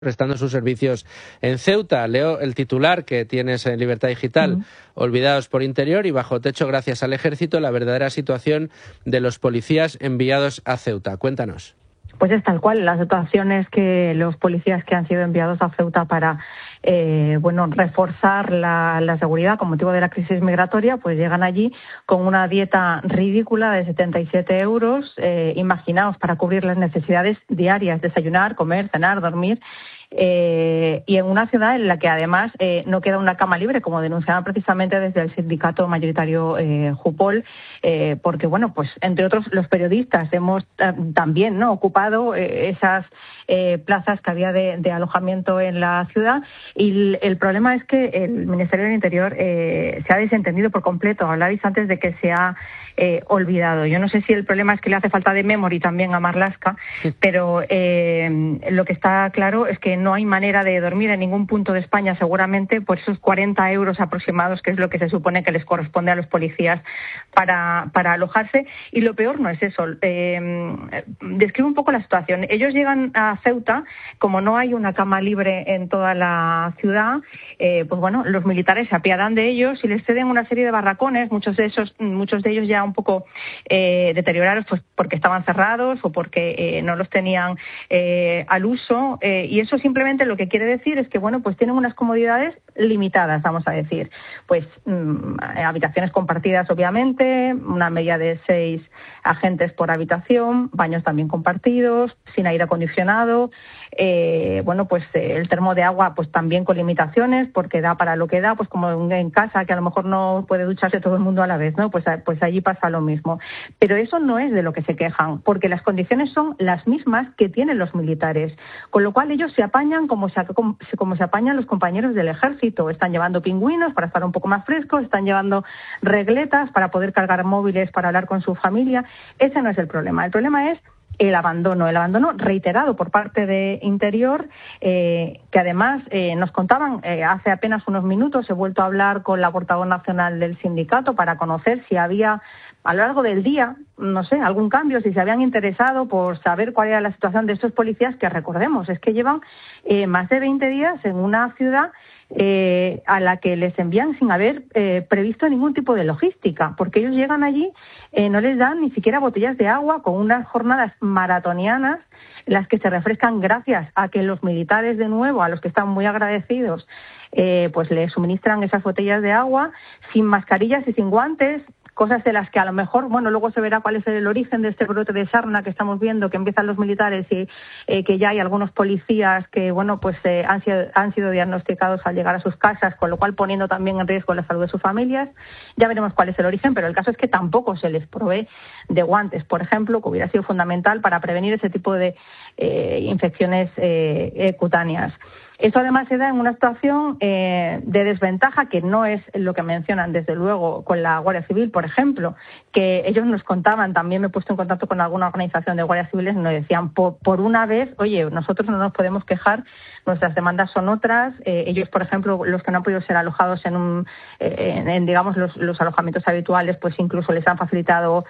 prestando sus servicios en Ceuta. Leo el titular que tienes en Libertad Digital. Olvidados por interior y bajo techo gracias al ejército, la verdadera situación de los policías enviados a Ceuta. Cuéntanos. Pues es tal cual, la situación es que los policías que han sido enviados a Ceuta para reforzar la seguridad con motivo de la crisis migratoria, pues llegan allí con una dieta ridícula de 77 euros, imaginaos, para cubrir las necesidades diarias, desayunar, comer, cenar, dormir. Y en una ciudad en la que además no queda una cama libre, como denunciaban precisamente desde el sindicato mayoritario Jupol, porque bueno, pues entre otros los periodistas hemos también ocupado esas plazas que había de alojamiento en la ciudad, y el problema es que el Ministerio del Interior se ha desentendido por completo. Hablabais antes de que se ha olvidado. Yo no sé si el problema es que le hace falta de memory también a Marlaska, pero lo que está claro es que no hay manera de dormir en ningún punto de España, seguramente por esos 40 euros aproximados, que es lo que se supone que les corresponde a los policías para alojarse. Y lo peor no es eso. Describo un poco la situación. Ellos llegan a Ceuta, como no hay una cama libre en toda la ciudad, pues bueno, los militares se apiadan de ellos y les ceden una serie de barracones, muchos de ellos ya un poco deteriorados, pues porque estaban cerrados o porque no los tenían al uso, y eso simplemente lo que quiere decir es que bueno, pues tienen unas comodidades limitadas, vamos a decir, pues habitaciones compartidas obviamente, una media de 6 agentes por habitación, baños también compartidos, sin aire acondicionado, pues el termo de agua pues también con limitaciones, porque da para lo que da, pues como en casa, que a lo mejor no puede ducharse todo el mundo a la vez, ¿no? Pues allí pasa lo mismo. Pero eso no es de lo que se quejan, porque las condiciones son las mismas que tienen los militares, con lo cual ellos se apañan como se apañan los compañeros del ejército. Están llevando pingüinos para estar un poco más frescos, están llevando regletas para poder cargar móviles para hablar con su familia. Ese no es el problema. El problema es el abandono reiterado por parte de Interior, que además nos contaban hace apenas unos minutos. He vuelto a hablar con la portavoz nacional del sindicato para conocer si había a lo largo del día, no sé, algún cambio, si se habían interesado por saber cuál era la situación de estos policías, que recordemos, es que llevan más de 20 días en una ciudad a la que les envían sin haber previsto ningún tipo de logística, porque ellos llegan allí, no les dan ni siquiera botellas de agua, con unas jornadas maratonianas en las que se refrescan gracias a que los militares, de nuevo, a los que están muy agradecidos, pues les suministran esas botellas de agua, sin mascarillas y sin guantes. Cosas de las que a lo mejor, bueno, luego se verá cuál es el origen de este brote de sarna que estamos viendo, que empiezan los militares y que ya hay algunos policías que, bueno, pues han sido diagnosticados al llegar a sus casas, con lo cual poniendo también en riesgo la salud de sus familias. Ya veremos cuál es el origen, pero el caso es que tampoco se les provee de guantes, por ejemplo, que hubiera sido fundamental para prevenir ese tipo de infecciones cutáneas. Esto además se da en una situación de desventaja, que no es lo que mencionan desde luego con la Guardia Civil, por ejemplo, que ellos nos contaban. También me he puesto en contacto con alguna organización de guardias civiles y nos decían, por una vez, oye, nosotros no nos podemos quejar, nuestras demandas son otras. Ellos, por ejemplo, los que no han podido ser alojados en digamos, los alojamientos habituales, pues incluso les han facilitado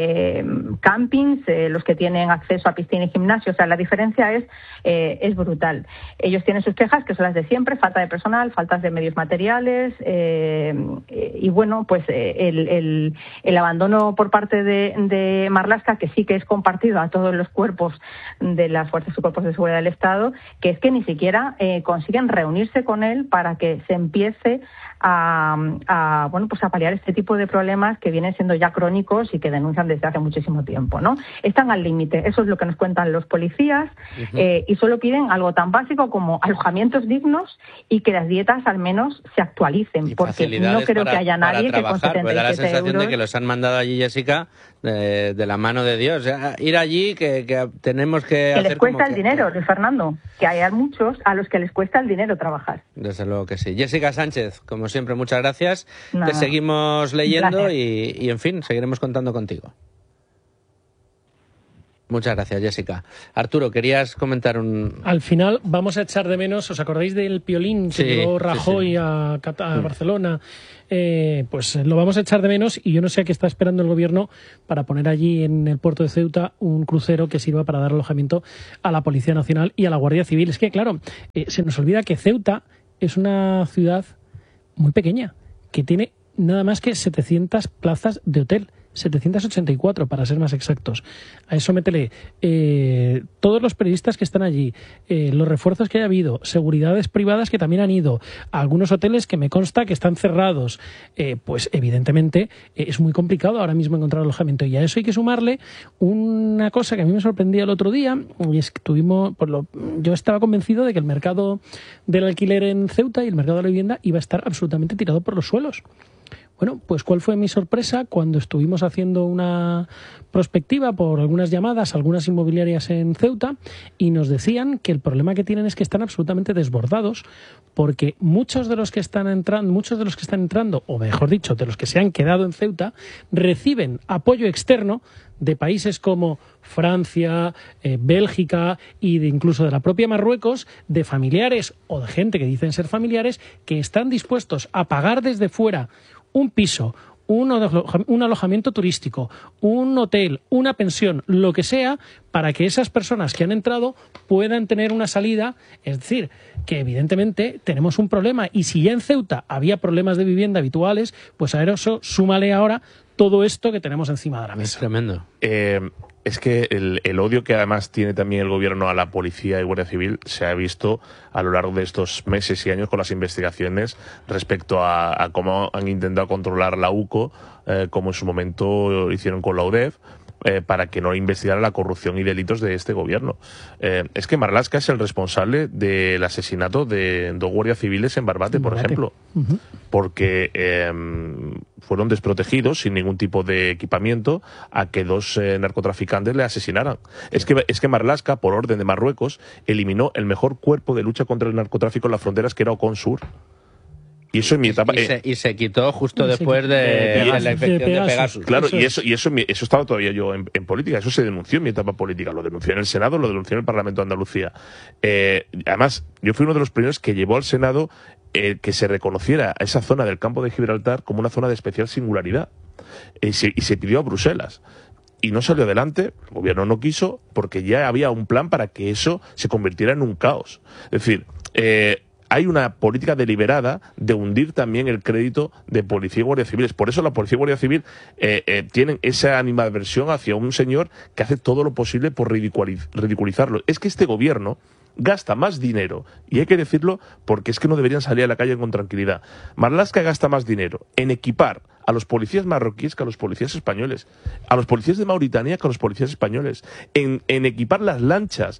campings, los que tienen acceso a piscina y gimnasio. O sea, la diferencia es brutal. Ellos tienen sus quejas, que son las de siempre: falta de personal, faltas de medios materiales, y bueno, pues el abandono por parte de Marlaska, que sí que es compartido a todos los cuerpos de las fuerzas y cuerpos de seguridad del Estado, que es que ni siquiera consiguen reunirse con él para que se empiece a paliar este tipo de problemas que vienen siendo ya crónicos y que denuncian desde hace muchísimo tiempo, ¿no? Están al límite, eso es lo que nos cuentan los policías, y solo piden algo tan básico como alojamientos dignos y que las dietas al menos se actualicen, y porque no creo que haya nadie que con 77 pues da la sensación euros... de que los han mandado allí, Jessica, de la mano de Dios. O sea, ir allí que tenemos que hacer les cuesta como el dinero, Luis Fernando, que hay muchos a los que les cuesta el dinero trabajar. Desde luego que sí. Jessica Sánchez, como siempre, muchas gracias. Nada, te seguimos leyendo gracias. y, en fin, seguiremos contando contigo. Muchas gracias, Jessica. Arturo, querías comentar un... Al final vamos a echar de menos, ¿os acordáis del piolín que llevó Rajoy a Barcelona? Pues lo vamos a echar de menos, y yo no sé a qué está esperando el gobierno para poner allí en el puerto de Ceuta un crucero que sirva para dar alojamiento a la Policía Nacional y a la Guardia Civil. Es que, claro, se nos olvida que Ceuta es una ciudad muy pequeña, que tiene nada más que 700 plazas de hotel. 784 para ser más exactos. A eso métele todos los periodistas que están allí, los refuerzos que haya habido, seguridades privadas que también han ido, algunos hoteles que me consta que están cerrados. Pues evidentemente es muy complicado ahora mismo encontrar alojamiento, y a eso hay que sumarle una cosa que a mí me sorprendía el otro día, y es que yo estaba convencido de que el mercado del alquiler en Ceuta y el mercado de la vivienda iba a estar absolutamente tirado por los suelos. Bueno, pues ¿cuál fue mi sorpresa cuando estuvimos haciendo una prospectiva por algunas llamadas, algunas inmobiliarias en Ceuta, y nos decían que el problema que tienen es que están absolutamente desbordados, porque muchos de los que están entrando, o mejor dicho, de los que se han quedado en Ceuta, reciben apoyo externo de países como Francia, Bélgica incluso de la propia Marruecos, de familiares o de gente que dicen ser familiares, que están dispuestos a pagar desde fuera un piso, un alojamiento turístico, un hotel, una pensión, lo que sea, para que esas personas que han entrado puedan tener una salida. Es decir, que evidentemente tenemos un problema, y si ya en Ceuta había problemas de vivienda habituales, pues a eso súmale ahora todo esto que tenemos encima de la mesa. Es tremendo. Es que el odio que además tiene también el gobierno a la policía y Guardia Civil se ha visto a lo largo de estos meses y años con las investigaciones respecto a cómo han intentado controlar la UCO, como en su momento hicieron con la UDEF, para que no investigara la corrupción y delitos de este gobierno. Es que Marlaska es el responsable del asesinato de 2 guardias civiles en Barbate, por ejemplo, porque fueron desprotegidos, sin ningún tipo de equipamiento, a que 2 narcotraficantes le asesinaran. Es que Marlaska, por orden de Marruecos, eliminó el mejor cuerpo de lucha contra el narcotráfico en las fronteras, que era Oconsur. Y eso en mi etapa... Y se quitó justo después de la infección de Pegasus. Claro, y eso estaba todavía yo en política. Eso se denunció en mi etapa política. Lo denunció en el Senado, lo denunció en el Parlamento de Andalucía. Además, yo fui uno de los primeros que llevó al Senado que se reconociera a esa zona del campo de Gibraltar como una zona de especial singularidad. Y se pidió a Bruselas. Y no salió adelante, el gobierno no quiso, porque ya había un plan para que eso se convirtiera en un caos. Es decir, hay una política deliberada de hundir también el crédito de policía y guardia civiles. Por eso la policía y guardia civil tienen esa animadversión hacia un señor que hace todo lo posible por ridiculizarlo. Es que este gobierno gasta más dinero, y hay que decirlo porque es que no deberían salir a la calle con tranquilidad. Marlaska gasta más dinero en equipar a los policías marroquíes que a los policías españoles, a los policías de Mauritania que a los policías españoles, en equipar las lanchas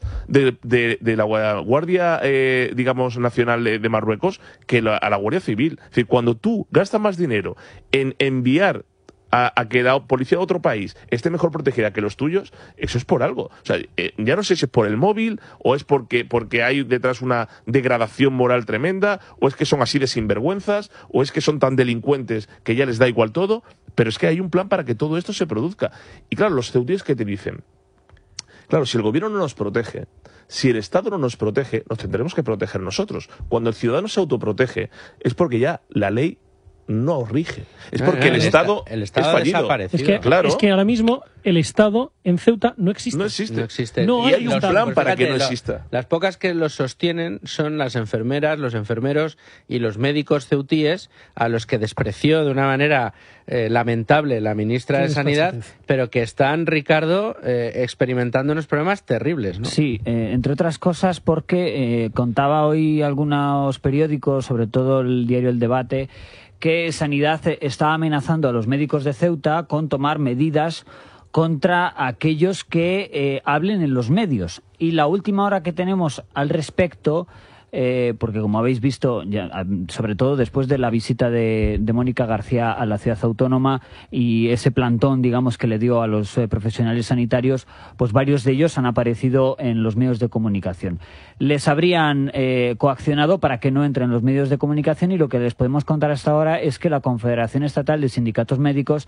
de la Guardia, digamos, Nacional de Marruecos que a la Guardia Civil. Es decir, cuando tú gastas más dinero en enviar a que la policía de otro país esté mejor protegida que los tuyos, eso es por algo. O sea, ya no sé si es por el móvil, o es porque hay detrás una degradación moral tremenda, o es que son así de sinvergüenzas, o es que son tan delincuentes que ya les da igual todo, pero es que hay un plan para que todo esto se produzca. Y claro, los ceutíes que te dicen, claro, si el gobierno no nos protege, si el Estado no nos protege, nos tendremos que proteger nosotros. Cuando el ciudadano se autoprotege, es porque ya la ley no rige. Es porque el Estado es fallido. Es que ahora mismo el Estado en Ceuta no existe. No existe. No y hay un plan para que no exista. Las pocas que los sostienen son las enfermeras, los enfermeros y los médicos ceutíes, a los que despreció de una manera lamentable la ministra de Sanidad, pero que están, Ricardo, experimentando unos problemas terribles, ¿no? Sí, entre otras cosas porque contaba hoy algunos periódicos, sobre todo el diario El Debate, que Sanidad está amenazando a los médicos de Ceuta con tomar medidas contra aquellos que hablen en los medios. Y la última hora que tenemos al respecto, porque como habéis visto, ya, sobre todo después de la visita de Mónica García a la ciudad autónoma y ese plantón, digamos, que le dio a los profesionales sanitarios, pues varios de ellos han aparecido en los medios de comunicación. Les habrían coaccionado para que no entren en los medios de comunicación, y lo que les podemos contar hasta ahora es que la Confederación Estatal de Sindicatos Médicos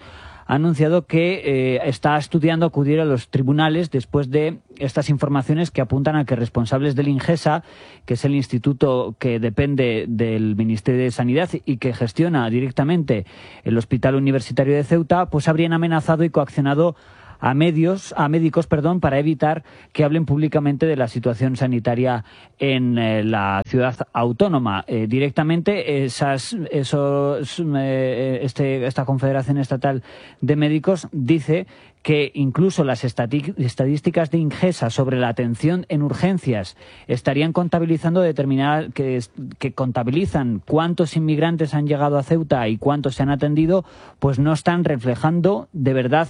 ha anunciado que está estudiando acudir a los tribunales después de estas informaciones que apuntan a que responsables del Ingesa, que es el instituto que depende del Ministerio de Sanidad y que gestiona directamente el Hospital Universitario de Ceuta, pues habrían amenazado y coaccionado a médicos, para evitar que hablen públicamente de la situación sanitaria en la ciudad autónoma. Directamente esta Confederación Estatal de Médicos dice que incluso las estadísticas de Ingesa sobre la atención en urgencias estarían contabilizando que contabilizan cuántos inmigrantes han llegado a Ceuta y cuántos se han atendido, pues no están reflejando de verdad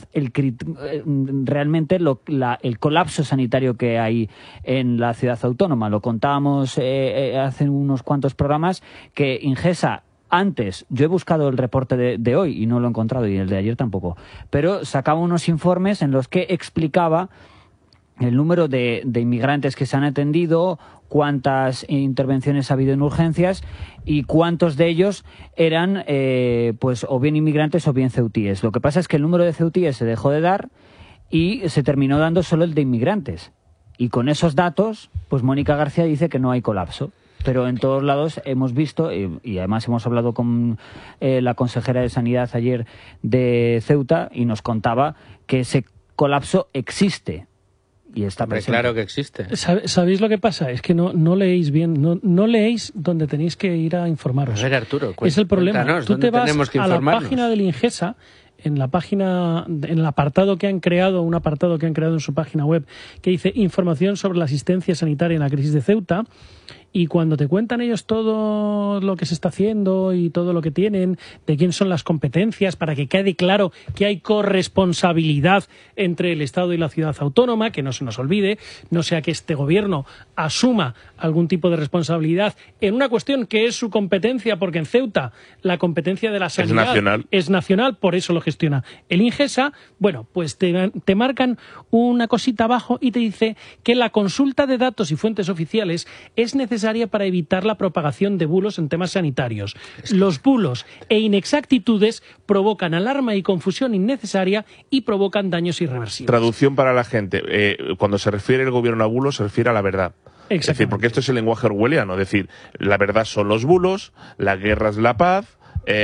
realmente el colapso sanitario que hay en la ciudad autónoma. Lo contábamos hace unos cuantos programas que Ingesa antes, yo he buscado el reporte de hoy y no lo he encontrado, y el de ayer tampoco, pero sacaba unos informes en los que explicaba el número de inmigrantes que se han atendido, cuántas intervenciones ha habido en urgencias y cuántos de ellos eran pues o bien inmigrantes o bien ceutíes. Lo que pasa es que el número de ceutíes se dejó de dar y se terminó dando solo el de inmigrantes. Y con esos datos, pues Mónica García dice que no hay colapso. Pero en todos lados hemos visto, y además hemos hablado con la consejera de Sanidad ayer de Ceuta, y nos contaba que ese colapso existe. Y está presente. Claro que existe. ¿Sabéis lo que pasa? Es que no leéis bien, no leéis donde tenéis que ir a informaros. A ver, Arturo, es el problema. Tú te vas a la página del Ingesa, en el apartado que han creado, un apartado que han creado en su página web, que dice información sobre la asistencia sanitaria en la crisis de Ceuta. Y cuando te cuentan ellos todo lo que se está haciendo y todo lo que tienen, de quién son las competencias, para que quede claro que hay corresponsabilidad entre el Estado y la ciudad autónoma, que no se nos olvide, no sea que este gobierno asuma algún tipo de responsabilidad en una cuestión que es su competencia, porque en Ceuta la competencia de la sanidad es nacional, por eso lo gestiona el Ingesa. Bueno, pues te marcan una cosita abajo y te dice que la consulta de datos y fuentes oficiales es necesaria para evitar la propagación de bulos en temas sanitarios. Los bulos e inexactitudes provocan alarma y confusión innecesaria y provocan daños irreversibles. Traducción para la gente. Cuando se refiere el gobierno a bulos, se refiere a la verdad. Es decir, porque esto es el lenguaje orwelliano. Es decir, la verdad son los bulos, la guerra es la paz,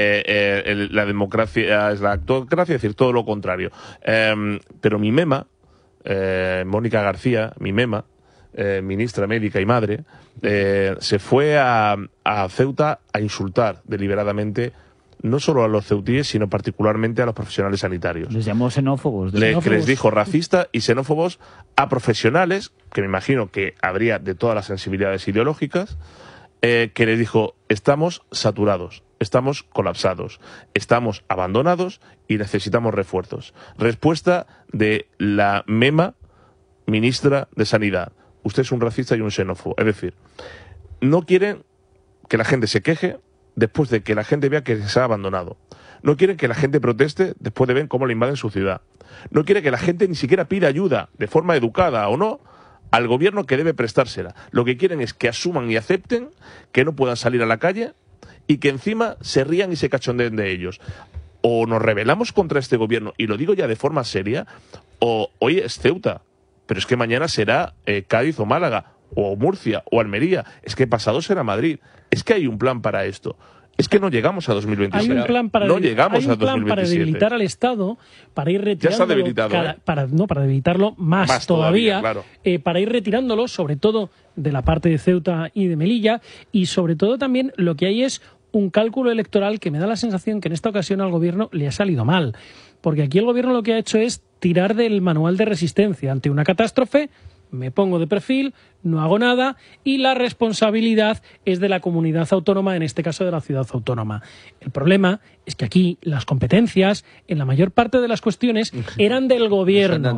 la democracia es la autocracia, es decir, todo lo contrario. Pero mi mema, Mónica García, mi mema, ministra médica y madre, se fue a Ceuta a insultar deliberadamente no solo a los ceutíes, sino particularmente a los profesionales sanitarios. Les llamó xenófobos. Que les dijo racistas y xenófobos a profesionales, que me imagino que habría de todas las sensibilidades ideológicas, que les dijo: estamos saturados, estamos colapsados, estamos abandonados y necesitamos refuerzos. Respuesta de la mema ministra de Sanidad: usted es un racista y un xenófobo. Es decir, no quieren que la gente se queje después de que la gente vea que se ha abandonado. No quieren que la gente proteste después de ver cómo le invaden su ciudad. No quieren que la gente ni siquiera pida ayuda, de forma educada o no, al gobierno que debe prestársela. Lo que quieren es que asuman y acepten que no puedan salir a la calle y que encima se rían y se cachondeen de ellos. O nos rebelamos contra este gobierno, y lo digo ya de forma seria, o hoy es Ceuta, pero es que mañana será Cádiz o Málaga, o Murcia, o Almería. Es que pasado será Madrid. Es que hay un plan para esto. Es que no llegamos a 2027. Hay un plan para, para debilitar al Estado, para ir retirándolo. Ya está debilitado, para debilitarlo más todavía, claro. Para ir retirándolo, sobre todo de la parte de Ceuta y de Melilla, y sobre todo también lo que hay es un cálculo electoral que me da la sensación que en esta ocasión al gobierno le ha salido mal. Porque aquí el gobierno lo que ha hecho es tirar del manual de resistencia ante una catástrofe. Me pongo de perfil, no hago nada, y la responsabilidad es de la comunidad autónoma, en este caso de la ciudad autónoma. El problema es que aquí las competencias, en la mayor parte de las cuestiones, eran del gobierno.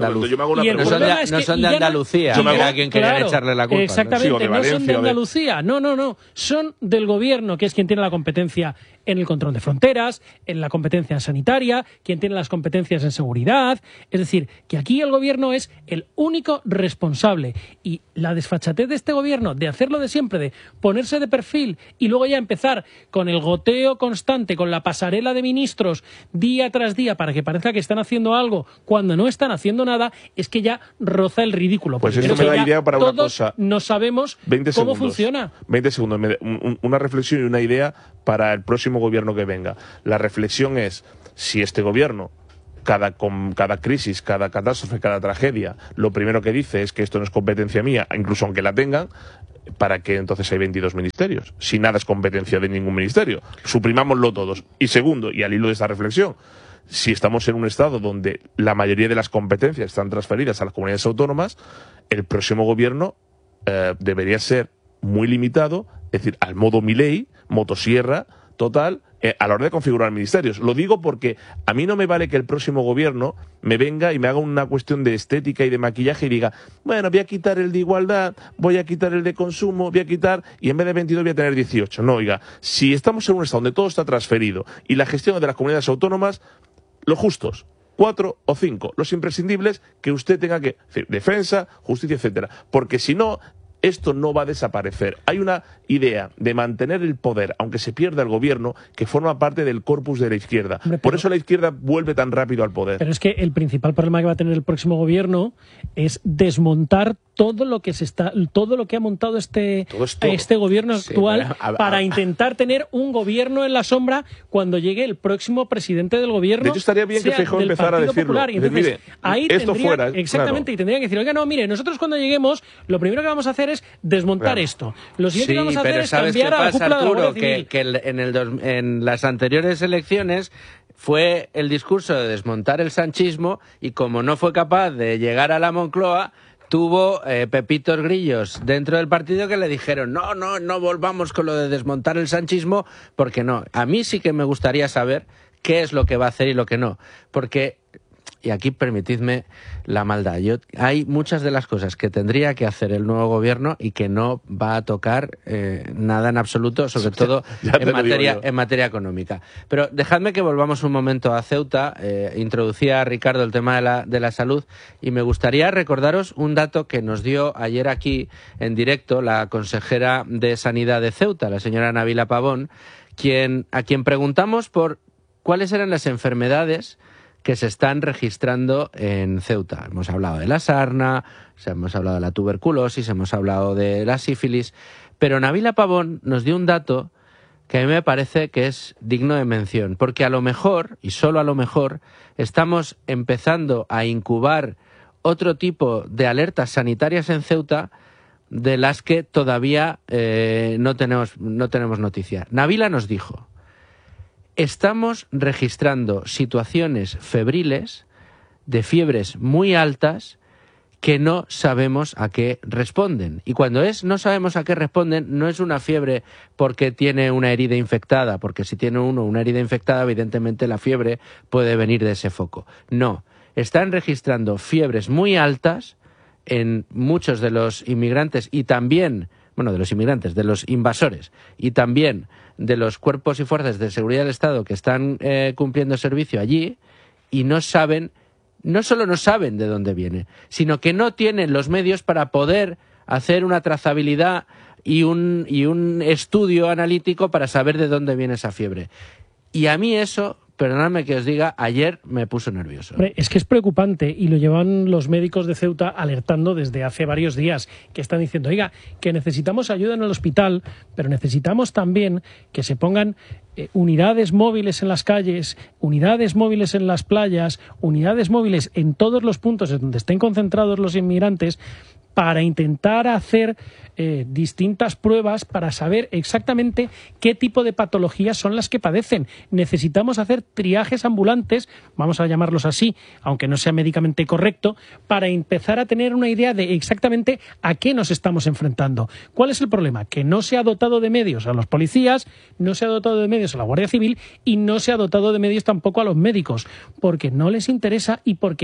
No son de Andalucía, que era quien quería echarle la culpa. Exactamente, no son de Andalucía, no, son del gobierno, que es quien tiene la competencia en el control de fronteras, en la competencia sanitaria, quien tiene las competencias en seguridad. Es decir, que aquí el gobierno es el único responsable, y la desfallecida desfachatez de este gobierno de hacerlo de siempre, de ponerse de perfil y luego ya empezar con el goteo constante, con la pasarela de ministros día tras día para que parezca que están haciendo algo cuando no están haciendo nada, es que ya roza el ridículo. Pues esto me da idea para una cosa. No sabemos cómo funciona. 20 segundos. Una reflexión y una idea para el próximo gobierno que venga. La reflexión es, si este gobierno, con cada crisis, cada catástrofe, cada tragedia, lo primero que dice es que esto no es competencia mía, incluso aunque la tengan, ¿para qué entonces hay 22 ministerios? Si nada es competencia de ningún ministerio. Suprimámoslo todos. Y segundo, y al hilo de esta reflexión, si estamos en un estado donde la mayoría de las competencias están transferidas a las comunidades autónomas, el próximo gobierno debería ser muy limitado, es decir, al modo Milei, motosierra, total, a la hora de configurar ministerios. Lo digo porque a mí no me vale que el próximo gobierno me venga y me haga una cuestión de estética y de maquillaje y diga, bueno, voy a quitar el de igualdad, voy a quitar el de consumo, voy a quitar, y en vez de 22 voy a tener 18. No, oiga, si estamos en un estado donde todo está transferido y la gestión de las comunidades autónomas, los justos, 4 o 5, los imprescindibles que usted tenga que decir, defensa, justicia, etcétera, porque si no, esto no va a desaparecer. Hay una idea de mantener el poder, aunque se pierda el gobierno, que forma parte del corpus de la izquierda. Hombre, por eso la izquierda vuelve tan rápido al poder. Pero es que el principal problema que va a tener el próximo gobierno es desmontar todo lo que ha montado este gobierno actual, para intentar tener un gobierno en la sombra cuando llegue el próximo presidente del gobierno. De hecho, estaría bien que Feijóo empezara a decirlo. Y entonces, mire, ahí esto tendría, fuera. Exactamente, claro. Y tendría que decir, oiga, no, mire, nosotros cuando lleguemos, lo primero que vamos a hacer es desmontar esto. Lo siguiente que vamos a hacer es cambiar a la cúpula de la Guardia Civil. Que en las anteriores elecciones fue el discurso de desmontar el sanchismo, y como no fue capaz de llegar a la Moncloa, tuvo pepitos grillos dentro del partido que le dijeron no volvamos con lo de desmontar el sanchismo, porque no. A mí sí que me gustaría saber qué es lo que va a hacer y lo que no, porque, y aquí permitidme la maldad, hay muchas de las cosas que tendría que hacer el nuevo gobierno y que no va a tocar nada en absoluto, sobre todo en materia económica. Pero dejadme que volvamos un momento a Ceuta. Introducía Ricardo el tema de la salud, y me gustaría recordaros un dato que nos dio ayer aquí en directo la consejera de Sanidad de Ceuta, la señora Nabila Pavón, a quien preguntamos por cuáles eran las enfermedades que se están registrando en Ceuta. Hemos hablado de la sarna, hemos hablado de la tuberculosis, hemos hablado de la sífilis, pero Nabila Pavón nos dio un dato que a mí me parece que es digno de mención, porque a lo mejor, y solo a lo mejor, estamos empezando a incubar otro tipo de alertas sanitarias en Ceuta de las que todavía no tenemos noticia. Nabila nos dijo: estamos registrando situaciones febriles, de fiebres muy altas, que no sabemos a qué responden. Y cuando no sabemos a qué responden, no es una fiebre porque tiene una herida infectada, porque si tiene una herida infectada, evidentemente la fiebre puede venir de ese foco. No, están registrando fiebres muy altas en muchos de los inmigrantes y también, de los invasores y también de los cuerpos y fuerzas de seguridad del Estado que están cumpliendo servicio allí, y no solo no saben de dónde viene, sino que no tienen los medios para poder hacer una trazabilidad y un estudio analítico para saber de dónde viene esa fiebre. Y a mí eso, perdonadme que os diga, ayer me puso nervioso. Es que es preocupante, y lo llevan los médicos de Ceuta alertando desde hace varios días, que están diciendo, oiga, que necesitamos ayuda en el hospital, pero necesitamos también que se pongan unidades móviles en las calles, unidades móviles en las playas, unidades móviles en todos los puntos donde estén concentrados los inmigrantes, para intentar hacer distintas pruebas para saber exactamente qué tipo de patologías son las que padecen. Necesitamos hacer triajes ambulantes, vamos a llamarlos así, aunque no sea médicamente correcto, para empezar a tener una idea de exactamente a qué nos estamos enfrentando. ¿Cuál es el problema? Que no se ha dotado de medios a los policías, no se ha dotado de medios a la Guardia Civil y no se ha dotado de medios tampoco a los médicos, porque no les interesa y porque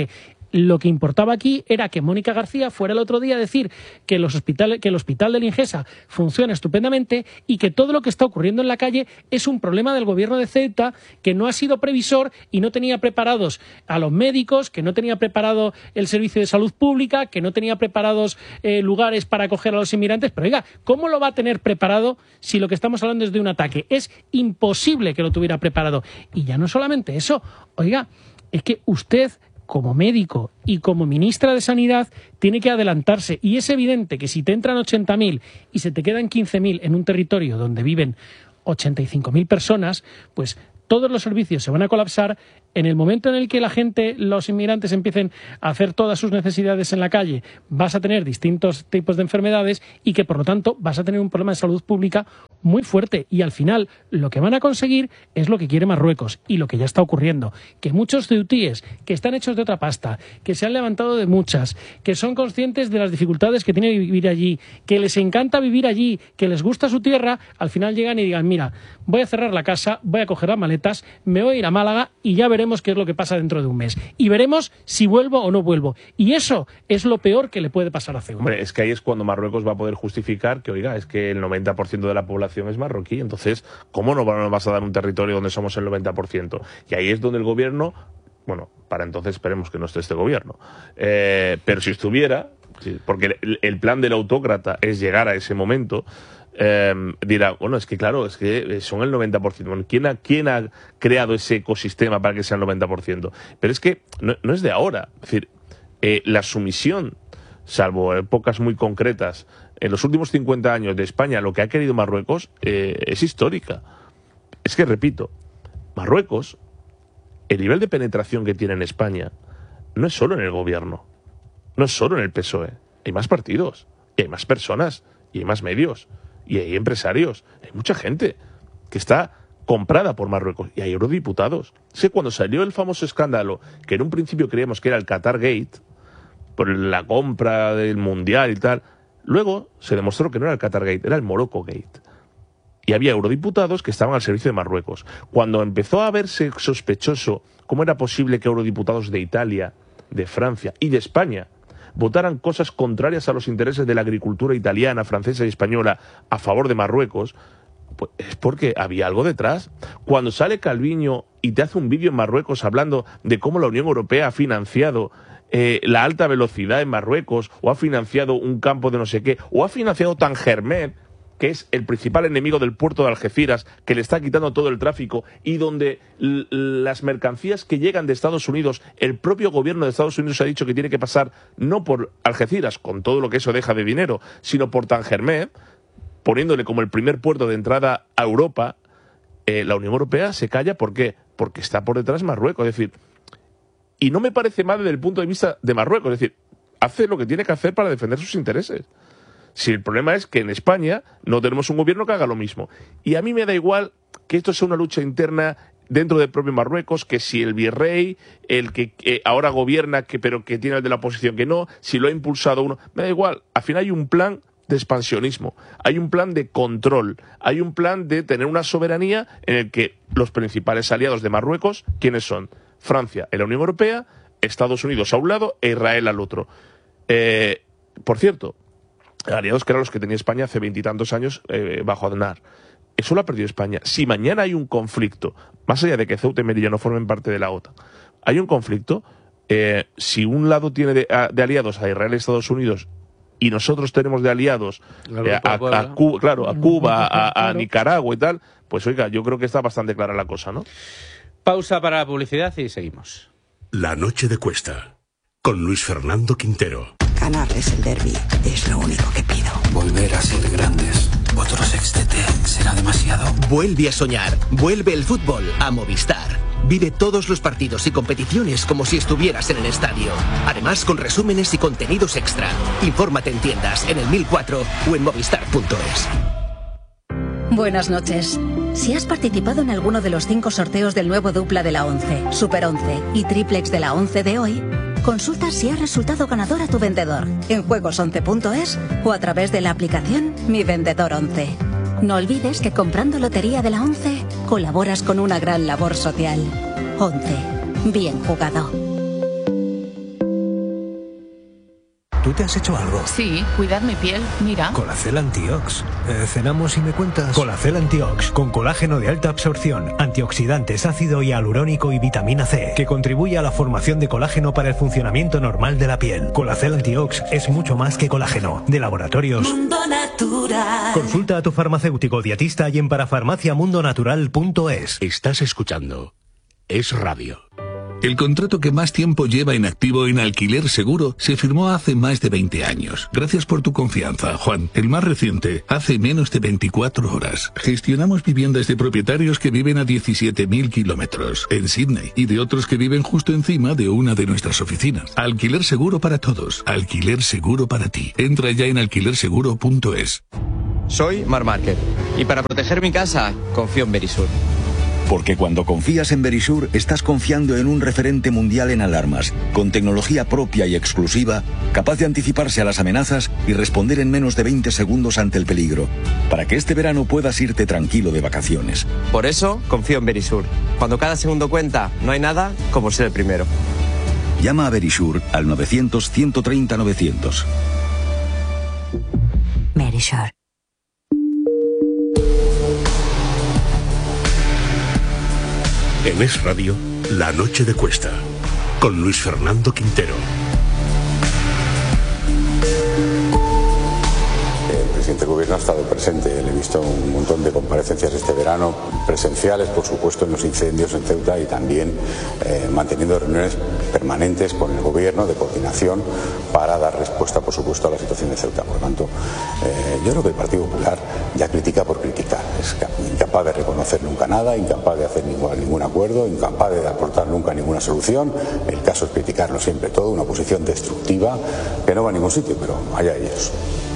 Lo que importaba aquí era que Mónica García fuera el otro día a decir que el hospital del Ingesa funciona estupendamente y que todo lo que está ocurriendo en la calle es un problema del gobierno de Ceuta, que no ha sido previsor y no tenía preparados a los médicos, que no tenía preparado el servicio de salud pública, que no tenía preparados lugares para acoger a los inmigrantes. Pero oiga, ¿cómo lo va a tener preparado si lo que estamos hablando es de un ataque? Es imposible que lo tuviera preparado. Y ya no solamente eso, oiga, es que usted, como médico y como ministra de Sanidad, tiene que adelantarse. Y es evidente que si te entran 80.000 y se te quedan 15.000 en un territorio donde viven 85.000 personas, pues todos los servicios se van a colapsar. En el momento en el que la gente, los inmigrantes, empiecen a hacer todas sus necesidades en la calle, vas a tener distintos tipos de enfermedades y que, por lo tanto, vas a tener un problema de salud pública muy fuerte. Y al final, lo que van a conseguir es lo que quiere Marruecos y lo que ya está ocurriendo. Que muchos ceutíes, que están hechos de otra pasta, que se han levantado de muchas, que son conscientes de las dificultades que tiene vivir allí, que les encanta vivir allí, que les gusta su tierra, al final llegan y digan, mira, voy a cerrar la casa, voy a coger las maletas, me voy a ir a Málaga y ya veremos qué es lo que pasa dentro de un mes. Y veremos si vuelvo o no vuelvo. Y eso es lo peor que le puede pasar a Ceuta. Hombre, es que ahí es cuando Marruecos va a poder justificar que, oiga, es que el 90% de la población es marroquí. Entonces, ¿cómo no nos vas a dar un territorio donde somos el 90%? Y ahí es donde el gobierno, bueno, para entonces esperemos que no esté este gobierno. Pero si estuviera, porque el plan del autócrata es llegar a ese momento, dirá, bueno, es que claro, es que son el 90%. Bueno, ¿quién ha creado ese ecosistema para que sea el 90%? Pero es que no es de ahora. Es decir, la sumisión, salvo épocas muy concretas, en los últimos 50 años de España, lo que ha querido Marruecos es histórica. Es que, repito, Marruecos, el nivel de penetración que tiene en España no es solo en el gobierno, no es solo en el PSOE. Hay más partidos, y hay más personas, y hay más medios, y hay empresarios, hay mucha gente que está comprada por Marruecos, y hay eurodiputados. Sé cuando salió el famoso escándalo, que en un principio creíamos que era el Qatar Gate, por la compra del Mundial y tal, luego se demostró que no era el Qatar Gate, era el Morocco Gate. Y había eurodiputados que estaban al servicio de Marruecos. Cuando empezó a verse sospechoso cómo era posible que eurodiputados de Italia, de Francia y de España votaran cosas contrarias a los intereses de la agricultura italiana, francesa y española a favor de Marruecos, pues es porque había algo detrás. Cuando sale Calviño y te hace un vídeo en Marruecos hablando de cómo la Unión Europea ha financiado la alta velocidad en Marruecos, o ha financiado un campo de no sé qué, o ha financiado Tangermet, que es el principal enemigo del puerto de Algeciras, que le está quitando todo el tráfico, y donde las mercancías que llegan de Estados Unidos, el propio gobierno de Estados Unidos ha dicho que tiene que pasar no por Algeciras, con todo lo que eso deja de dinero, sino por Tangermet, poniéndole como el primer puerto de entrada a Europa. La Unión Europea se calla. ¿Por qué? Porque está por detrás Marruecos. Es decir, y no me parece mal desde el punto de vista de Marruecos. Es decir, hace lo que tiene que hacer para defender sus intereses. Si el problema es que en España no tenemos un gobierno que haga lo mismo. Y a mí me da igual que esto sea una lucha interna dentro del propio Marruecos, que si el virrey, el que ahora gobierna, pero que tiene el de la oposición que no, si lo ha impulsado uno, me da igual. Al final hay un plan de expansionismo, hay un plan de control, hay un plan de tener una soberanía en el que los principales aliados de Marruecos, ¿quiénes son? Francia en la Unión Europea, Estados Unidos a un lado e Israel al otro. Por cierto, aliados que eran los que tenía España hace 20 y tantos años bajo Aznar. Eso lo ha perdido España. Si mañana hay un conflicto, más allá de que Ceuta y Melilla no formen parte de la OTAN, hay un conflicto, si un lado tiene de aliados a Israel y Estados Unidos, y nosotros tenemos de aliados a Cuba, a Nicaragua y tal, pues oiga, yo creo que está bastante clara la cosa, ¿no? Pausa para la publicidad y seguimos. La noche de Cuesta, con Luis Fernando Quintero. Ganarles el derbi es lo único que pido. Volver a ser grandes. Otro sextete será demasiado. Vuelve a soñar. Vuelve el fútbol a Movistar. Vive todos los partidos y competiciones como si estuvieras en el estadio. Además, con resúmenes y contenidos extra. Infórmate en tiendas, en el 1004 o en movistar.es. Buenas noches. Si has participado en alguno de los 5 sorteos del nuevo dupla de la 11, Super 11 y triplex de la 11 de hoy, consulta si has resultado ganador a tu vendedor en juegos11.es o a través de la aplicación Mi Vendedor 11. No olvides que comprando Lotería de la 11 colaboras con una gran labor social. 11. Bien jugado. ¿Tú te has hecho algo? Sí, cuidad mi piel, mira. Colacel Antiox. Cenamos y me cuentas. Colacel Antiox, con colágeno de alta absorción, antioxidantes, ácido hialurónico y vitamina C, que contribuye a la formación de colágeno para el funcionamiento normal de la piel. Colacel Antiox es mucho más que colágeno. De Laboratorios Mundo Natural. Consulta a tu farmacéutico dietista y en parafarmaciamundonatural.es. Estás escuchando Es Radio. El contrato que más tiempo lleva en activo en Alquiler Seguro se firmó hace más de 20 años. Gracias por tu confianza, Juan. El más reciente, hace menos de 24 horas. Gestionamos viviendas de propietarios que viven a 17.000 kilómetros en Sydney y de otros que viven justo encima de una de nuestras oficinas. Alquiler Seguro para todos. Alquiler Seguro para ti. Entra ya en alquilerseguro.es. Soy Marc Márquez y para proteger mi casa confío en Verisur. Porque cuando confías en Verisur, estás confiando en un referente mundial en alarmas, con tecnología propia y exclusiva, capaz de anticiparse a las amenazas y responder en menos de 20 segundos ante el peligro, para que este verano puedas irte tranquilo de vacaciones. Por eso confío en Verisur. Cuando cada segundo cuenta, no hay nada como ser el primero. Llama a Verisur al 900-130-900. Verisur. En Es Radio, La Noche de Cuesta, con Luis Fernando Quintero. El presidente del gobierno ha estado presente, le he visto un montón de comparecencias este verano, presenciales, por supuesto, en los incendios en Ceuta y también manteniendo reuniones permanentes con el gobierno de coordinación para dar respuesta, por supuesto, a la situación de Ceuta. Por lo tanto, yo creo que el Partido Popular ya critica por criticar, es incapaz de reconocer nunca nada, incapaz de hacer ningún acuerdo, incapaz de aportar nunca ninguna solución. El caso es criticarlo siempre todo, una posición destructiva que no va a ningún sitio, pero allá ellos.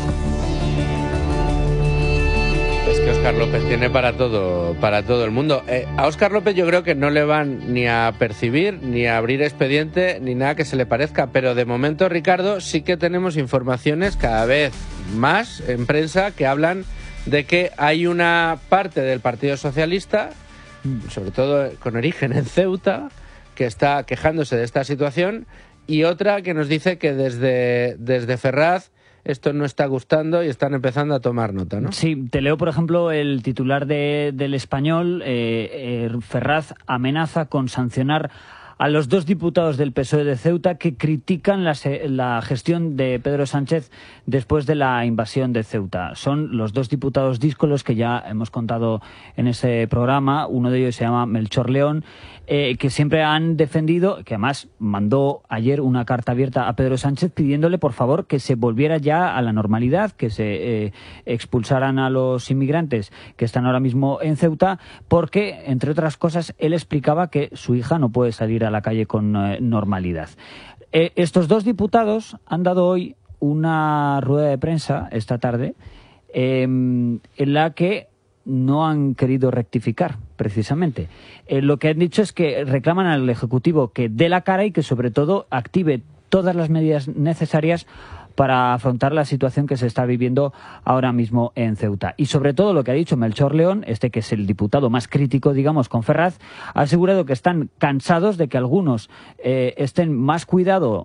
Es que Óscar López tiene para todo el mundo. A Óscar López yo creo que no le van ni a percibir, ni a abrir expediente, ni nada que se le parezca. Pero de momento, Ricardo, sí que tenemos informaciones cada vez más en prensa que hablan de que hay una parte del Partido Socialista, sobre todo con origen en Ceuta, que está quejándose de esta situación, y otra que nos dice que desde Ferraz esto no está gustando y están empezando a tomar nota, ¿no? Sí, te leo, por ejemplo, el titular del Español. Ferraz amenaza con sancionar a los 2 diputados del PSOE de Ceuta que critican la gestión de Pedro Sánchez después de la invasión de Ceuta. Son los 2 diputados díscolos que ya hemos contado en ese programa. Uno de ellos se llama Melchor León, que siempre han defendido, que además mandó ayer una carta abierta a Pedro Sánchez pidiéndole, por favor, que se volviera ya a la normalidad, que se expulsaran a los inmigrantes que están ahora mismo en Ceuta, porque, entre otras cosas, él explicaba que su hija no puede salir a la calle con normalidad. Estos 2 diputados han dado hoy una rueda de prensa esta tarde en la que no han querido rectificar, precisamente. Lo que han dicho es que reclaman al Ejecutivo que dé la cara y que, sobre todo, active todas las medidas necesarias para afrontar la situación que se está viviendo ahora mismo en Ceuta. Y sobre todo lo que ha dicho Melchor León, que es el diputado más crítico, digamos, con Ferraz, ha asegurado que están cansados de que algunos estén más cuidando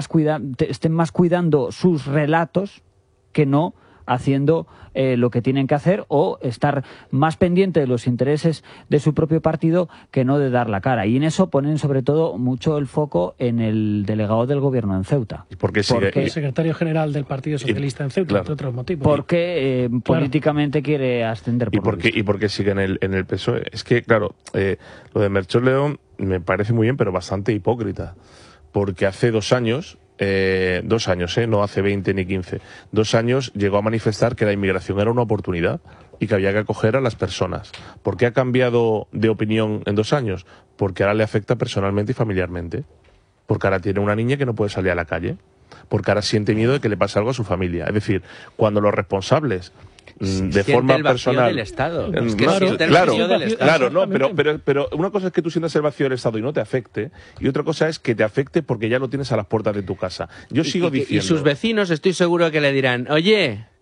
sus relatos que no haciendo lo que tienen que hacer, o estar más pendiente de los intereses de su propio partido que no de dar la cara. Y en eso ponen sobre todo mucho el foco en el delegado del gobierno en Ceuta. ¿Y por qué sigue? El secretario general del Partido Socialista en Ceuta, entre otros motivos. Porque políticamente quiere ascender. ¿Y por qué sigue en el PSOE? Es que, claro, lo de Melchor León me parece muy bien, pero bastante hipócrita. Porque hace 2 años... 2 años, no hace 20 ni 15. 2 años llegó a manifestar que la inmigración era una oportunidad y que había que acoger a las personas. ¿Por qué ha cambiado de opinión en 2 años? Porque ahora le afecta personalmente y familiarmente. Porque ahora tiene una niña que no puede salir a la calle. Porque ahora siente miedo de que le pase algo a su familia. Es decir, cuando los responsables de forma personal del Estado. Claro, no, pero una cosa es que tú sientas el vacío del Estado y no te afecte, y otra cosa es que te afecte porque ya lo tienes a las puertas de tu casa. Yo sigo diciendo. Y sus vecinos estoy seguro que le dirán, oye,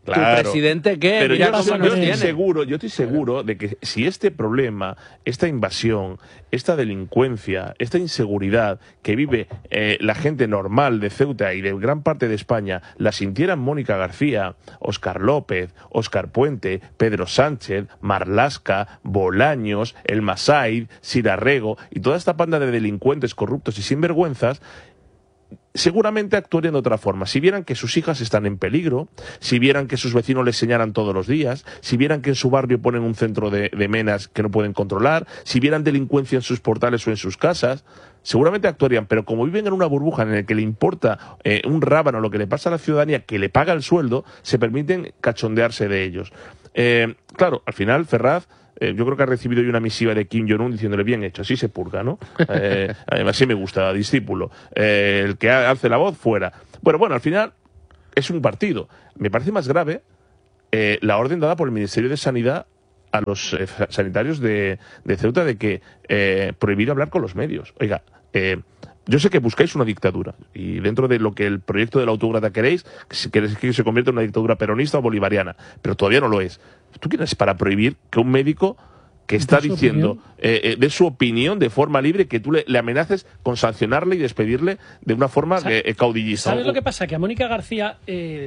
Claro. ¿Tu presidente qué? Pero Mira yo cómo nos tiene. estoy seguro de que si este problema, esta invasión, esta delincuencia, esta inseguridad que vive la gente normal de Ceuta y de gran parte de España, la sintieran Mónica García, Óscar López, Óscar Puente, Pedro Sánchez, Marlaska, Bolaños, El Masaid, Sirarrego y toda esta panda de delincuentes corruptos y sinvergüenzas, seguramente actuarían de otra forma. Si vieran que sus hijas están en peligro, si vieran que sus vecinos les señalan todos los días, si vieran que en su barrio ponen un centro de menas que no pueden controlar, si vieran delincuencia en sus portales o en sus casas, seguramente actuarían. Pero como viven en una burbuja en la que le importa un rábano lo que le pasa a la ciudadanía, que le paga el sueldo, se permiten cachondearse de ellos. Claro, al final, Ferraz, yo creo que ha recibido hoy una misiva de Kim Jong-un diciéndole bien hecho, así se purga, ¿no? Así me gusta, discípulo. El que alce la voz, fuera. Bueno, al final es un partido. Me parece más grave la orden dada por el Ministerio de Sanidad a los sanitarios de Ceuta de que prohibir hablar con los medios. Oiga, yo sé que buscáis una dictadura y dentro de lo que el proyecto del autócrata queréis que se convierta en una dictadura peronista o bolivariana, pero todavía no lo es. ¿Tú quién eres para prohibir que un médico que está diciendo de su opinión de forma libre, que tú le amenaces con sancionarle y despedirle de una forma caudillista? ¿Sabes lo que pasa? Que a Mónica García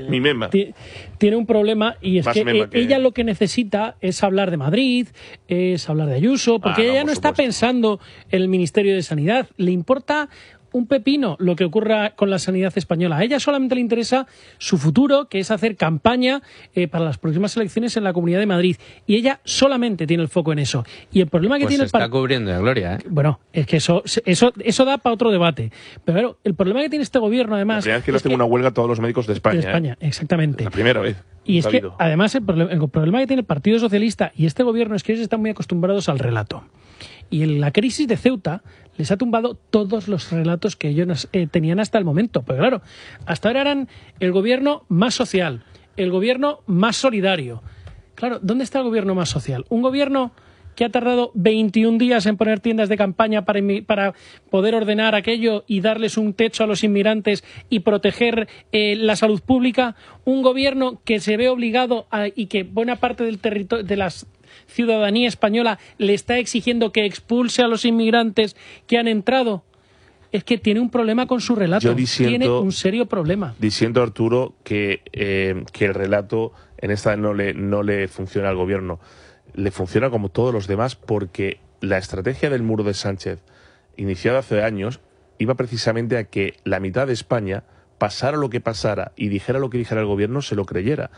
tiene un problema y es que ella lo que necesita es hablar de Madrid, es hablar de Ayuso, porque ella no está pensando en el Ministerio de Sanidad. Le importa un pepino lo que ocurra con la sanidad española. A ella solamente le interesa su futuro, que es hacer campaña para las próximas elecciones en la Comunidad de Madrid. Y ella solamente tiene el foco en eso. Y el problema que pues tiene se está cubriendo de gloria, ¿eh? Bueno, es que eso da para otro debate. Pero claro, el problema que tiene este gobierno, además... La primera vez que hacen una huelga todos los médicos de España. De España, exactamente. La primera vez. Y es que, además, el problema que tiene el Partido Socialista y este gobierno es que ellos están muy acostumbrados al relato. Y en la crisis de Ceuta les ha tumbado todos los relatos que ellos tenían hasta el momento. Pero claro, hasta ahora eran el gobierno más social, el gobierno más solidario. Claro, ¿dónde está el gobierno más social? Un gobierno que ha tardado 21 días en poner tiendas de campaña para poder ordenar aquello y darles un techo a los inmigrantes y proteger la salud pública. Un gobierno que se ve obligado y que buena parte del territorio de las ciudadanía española le está exigiendo que expulse a los inmigrantes que han entrado. Es que tiene un problema con su relato. Tiene un serio problema. Diciendo, Arturo, que el relato en esta no le funciona al gobierno. Le funciona como todos los demás porque la estrategia del muro de Sánchez, iniciada hace años, iba precisamente a que la mitad de España, pasara lo que pasara y dijera lo que dijera el gobierno, se lo creyera.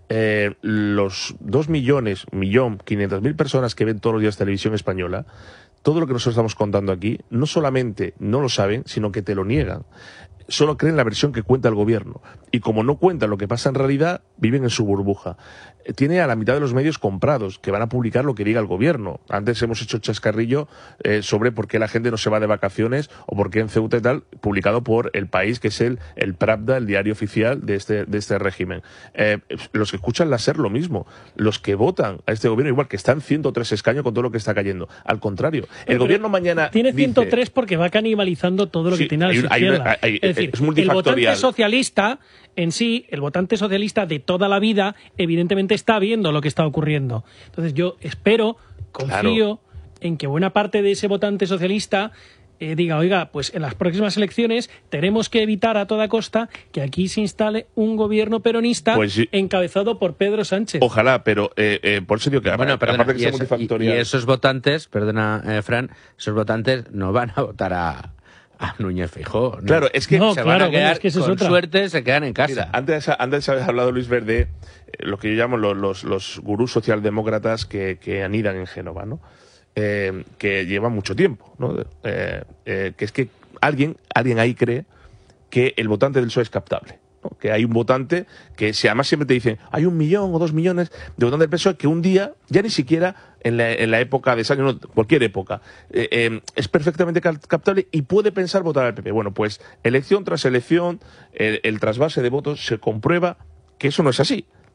Los 2.500.000 personas que ven todos los días televisión española, todo lo que nosotros estamos contando aquí, no solamente no lo saben, sino que te lo niegan. Solo creen la versión que cuenta el gobierno. Y como no cuentan lo que pasa en realidad, viven en su burbuja. Tiene a la mitad de los medios comprados, que van a publicar lo que diga el gobierno. Antes hemos hecho chascarrillo sobre por qué la gente no se va de vacaciones o por qué en Ceuta y tal, publicado por El País, que es el Pravda, el diario oficial de este régimen. Los que escuchan la SER, lo mismo. Los que votan a este gobierno, igual que están 103 escaños con todo lo que está cayendo. Al contrario, el gobierno mañana tiene 103 porque va canibalizando todo lo que tiene a su izquierda. Es decir, el votante socialista en sí, el votante socialista de toda la vida, evidentemente está viendo lo que está ocurriendo. Entonces yo confío en que buena parte de ese votante socialista diga, oiga, pues en las próximas elecciones tenemos que evitar a toda costa que aquí se instale un gobierno peronista encabezado por Pedro Sánchez. Ojalá, pero por eso digo que bueno, aparte que sea multifactorial. Y esos votantes, perdona, Fran, esos votantes no van a votar a Núñez Feijóo. ¿No? Claro, es que se van a quedar, con suerte se quedan en casa. Mira, antes habéis hablado, Luis Verde, lo que yo llamo los gurús socialdemócratas que anidan en Génova, ¿no? Que llevan mucho tiempo, ¿no? Que es que alguien ahí cree que el votante del PSOE es captable, ¿no? Que hay un votante que además siempre te dicen hay 1 millón o 2 millones de votantes del PSOE que un día, ya ni siquiera en la época de Sánchez, no, cualquier época, es perfectamente captable y puede pensar votar al PP. Bueno, pues elección tras elección, el trasvase de votos se comprueba que eso no es así.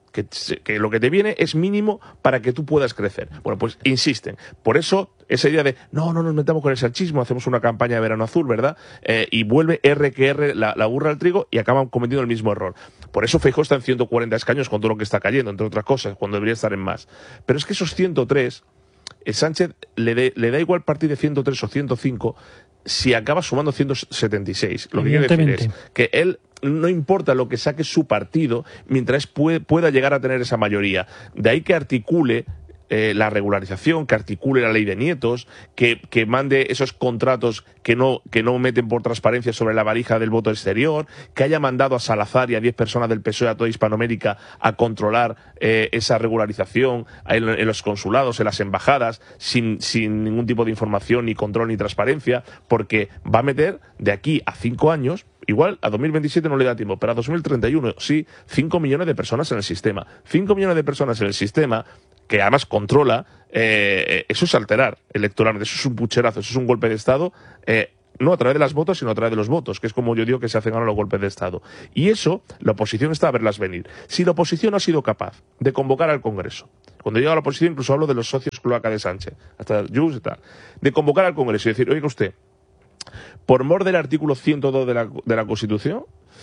que lo que te viene es mínimo para que tú puedas crecer. Bueno, pues insisten. Por eso, esa idea de no nos metamos con el sanchismo, hacemos una campaña de verano azul, ¿verdad? Y vuelve la burra al trigo y acaban cometiendo el mismo error. Por eso Feijóo está en 140 escaños con todo lo que está cayendo, entre otras cosas, cuando debería estar en más. Pero es que esos 103, Sánchez le da igual partir de 103 o 105 si acaba sumando 176. Lo que quiero decir es que él no importa lo que saque su partido mientras pueda llegar a tener esa mayoría. De ahí que articule la regularización, que articule la ley de nietos, que mande esos contratos que no meten por transparencia sobre la valija del voto exterior, que haya mandado a Salazar y a 10 personas del PSOE a toda Hispanoamérica a controlar esa regularización en los consulados, en las embajadas, sin ningún tipo de información, ni control, ni transparencia, porque va a meter de aquí a 5 años, igual a 2027 no le da tiempo, pero a 2031 sí, 5 millones de personas en el sistema. 5 millones de personas en el sistema que además controla, eso es alterar electoralmente, eso es un pucherazo, eso es un golpe de Estado, no a través de las votos, sino a través de los votos, que es como yo digo que se hacen ahora los golpes de Estado. Y eso, la oposición está a verlas venir. Si la oposición ha sido capaz de convocar al Congreso, cuando llega a la oposición incluso hablo de los socios cloaca de Sánchez, hasta Junts y tal, de convocar al Congreso y decir, oiga usted, por mor del artículo 102 de la Constitución,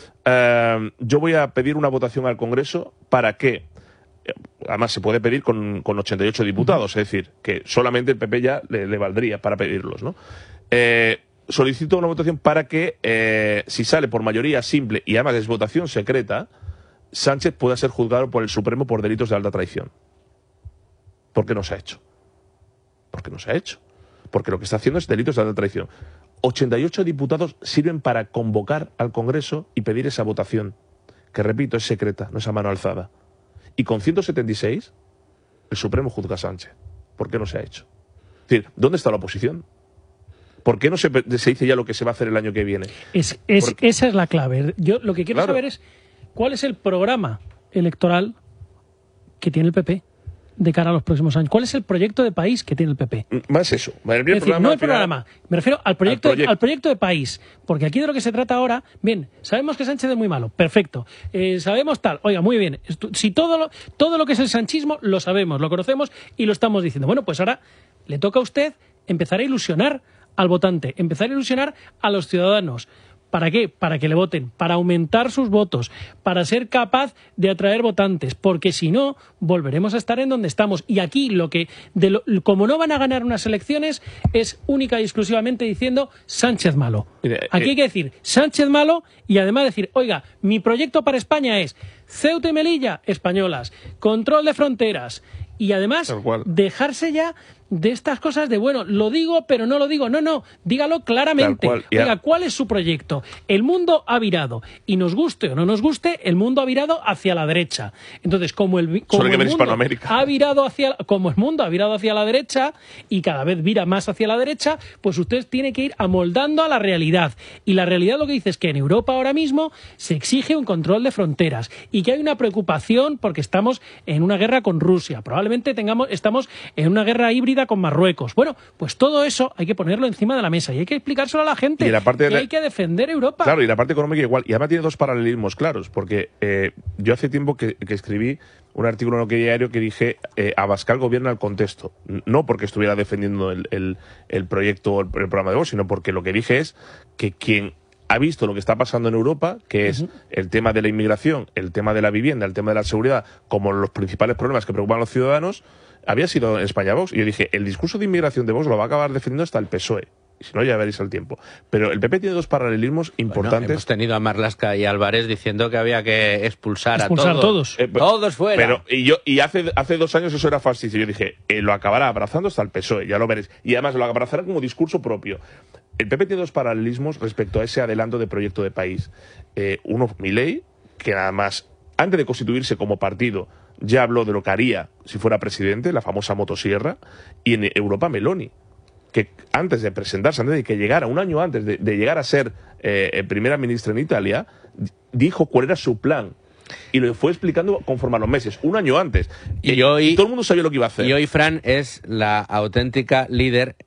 yo voy a pedir una votación al Congreso para que, además se puede pedir con 88 diputados, es decir, que solamente el PP ya le valdría para pedirlos, ¿no? Solicito una votación para que, si sale por mayoría simple y además es votación secreta, Sánchez pueda ser juzgado por el Supremo por delitos de alta traición. ¿Por qué no se ha hecho? Porque no se ha hecho. Porque lo que está haciendo es delitos de alta traición. 88 diputados sirven para convocar al Congreso y pedir esa votación, que repito, es secreta, no es a mano alzada. Y con 176, el Supremo juzga a Sánchez. ¿Por qué no se ha hecho? Es decir, ¿dónde está la oposición? ¿Por qué no se dice ya lo que se va a hacer el año que viene? Esa es la clave. Yo lo que quiero saber es cuál es el programa electoral que tiene el PP de cara a los próximos años. ¿Cuál es el proyecto de país que tiene el PP? Más eso. Es decir, no el programa, me refiero al proyecto de país. Porque aquí de lo que se trata ahora, bien, sabemos que Sánchez es muy malo, perfecto. Sabemos tal, oiga, muy bien. Si todo lo que es el sanchismo lo sabemos, lo conocemos y lo estamos diciendo. Bueno, pues ahora le toca a usted empezar a ilusionar al votante, empezar a ilusionar a los ciudadanos. ¿Para qué? Para que le voten, para aumentar sus votos, para ser capaz de atraer votantes, porque si no, volveremos a estar en donde estamos. Y aquí, como no van a ganar unas elecciones, es única y exclusivamente diciendo Sánchez malo. Aquí hay que decir Sánchez malo y además decir, oiga, mi proyecto para España es Ceuta y Melilla, españolas, control de fronteras y además dejarse ya de estas cosas de, bueno, lo digo pero no lo digo. No, dígalo claramente. Oiga, ¿cuál es su proyecto? El mundo ha virado y nos guste o no nos guste, el mundo ha virado hacia la derecha. Entonces, como el mundo ha virado hacia la derecha y cada vez vira más hacia la derecha, pues usted tiene que ir amoldando a la realidad. Y la realidad lo que dice es que en Europa ahora mismo se exige un control de fronteras y que hay una preocupación porque estamos en una guerra con Rusia. Probablemente estamos en una guerra híbrida con Marruecos. Bueno, pues todo eso hay que ponerlo encima de la mesa y hay que explicárselo a la gente. Y la parte hay que defender Europa. Claro, y la parte económica igual. Y además tiene dos paralelismos claros, porque yo hace tiempo que escribí un artículo en el diario que dije Abascal gobierna el contexto. No porque estuviera defendiendo el proyecto o el programa de Vox, sino porque lo que dije es que quien ha visto lo que está pasando en Europa, que es el tema de la inmigración, el tema de la vivienda, el tema de la seguridad, como los principales problemas que preocupan a los ciudadanos, había sido en España Vox. Y yo dije, el discurso de inmigración de Vox lo va a acabar defendiendo hasta el PSOE. Si no, ya veréis el tiempo. Pero el PP tiene dos paralelismos importantes. Bueno, hemos tenido a Marlaska y Álvarez diciendo que había que expulsar a todos. Todos fuera. Y hace 2 años eso era fascista. Yo dije, lo acabará abrazando hasta el PSOE, ya lo veréis. Y además lo abrazará como discurso propio. El PP tiene dos paralelismos respecto a ese adelanto de proyecto de país. Uno, Milei, que nada más, antes de constituirse como partido, ya habló de lo que haría si fuera presidente, la famosa motosierra, y en Europa Meloni, que antes de presentarse, antes de que llegara, un año antes de llegar a ser primera ministra en Italia, dijo cuál era su plan. Y lo fue explicando conforme a los meses, un año antes. Y hoy todo el mundo sabía lo que iba a hacer. Y hoy Fran es la auténtica líder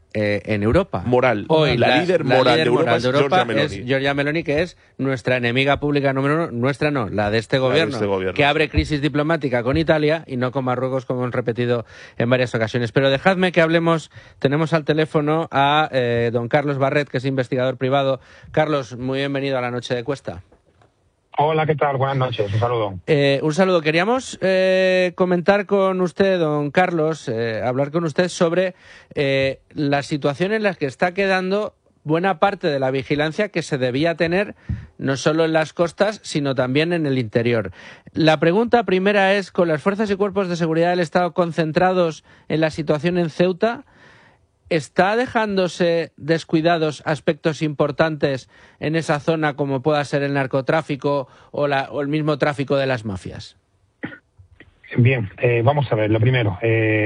en Europa. Moral. Hoy la líder moral de Europa es Giorgia Meloni. Es Giorgia Meloni, que es nuestra enemiga pública número uno, nuestra no, la de este gobierno, que abre crisis diplomática con Italia y no con Marruecos, como hemos repetido en varias ocasiones. Pero dejadme que hablemos, tenemos al teléfono a don Carlos Barret, que es investigador privado. Carlos, muy bienvenido a la Noche de Cuesta. Hola, ¿qué tal? Buenas noches, un saludo. Un saludo. Queríamos comentar con usted, don Carlos, hablar con usted sobre la situación en la que está quedando buena parte de la vigilancia que se debía tener no solo en las costas, sino también en el interior. La pregunta primera es, con las fuerzas y cuerpos de seguridad del Estado concentrados en la situación en Ceuta, ¿está dejándose descuidados aspectos importantes en esa zona, como pueda ser el narcotráfico o el mismo tráfico de las mafias? Bien, vamos a ver, lo primero,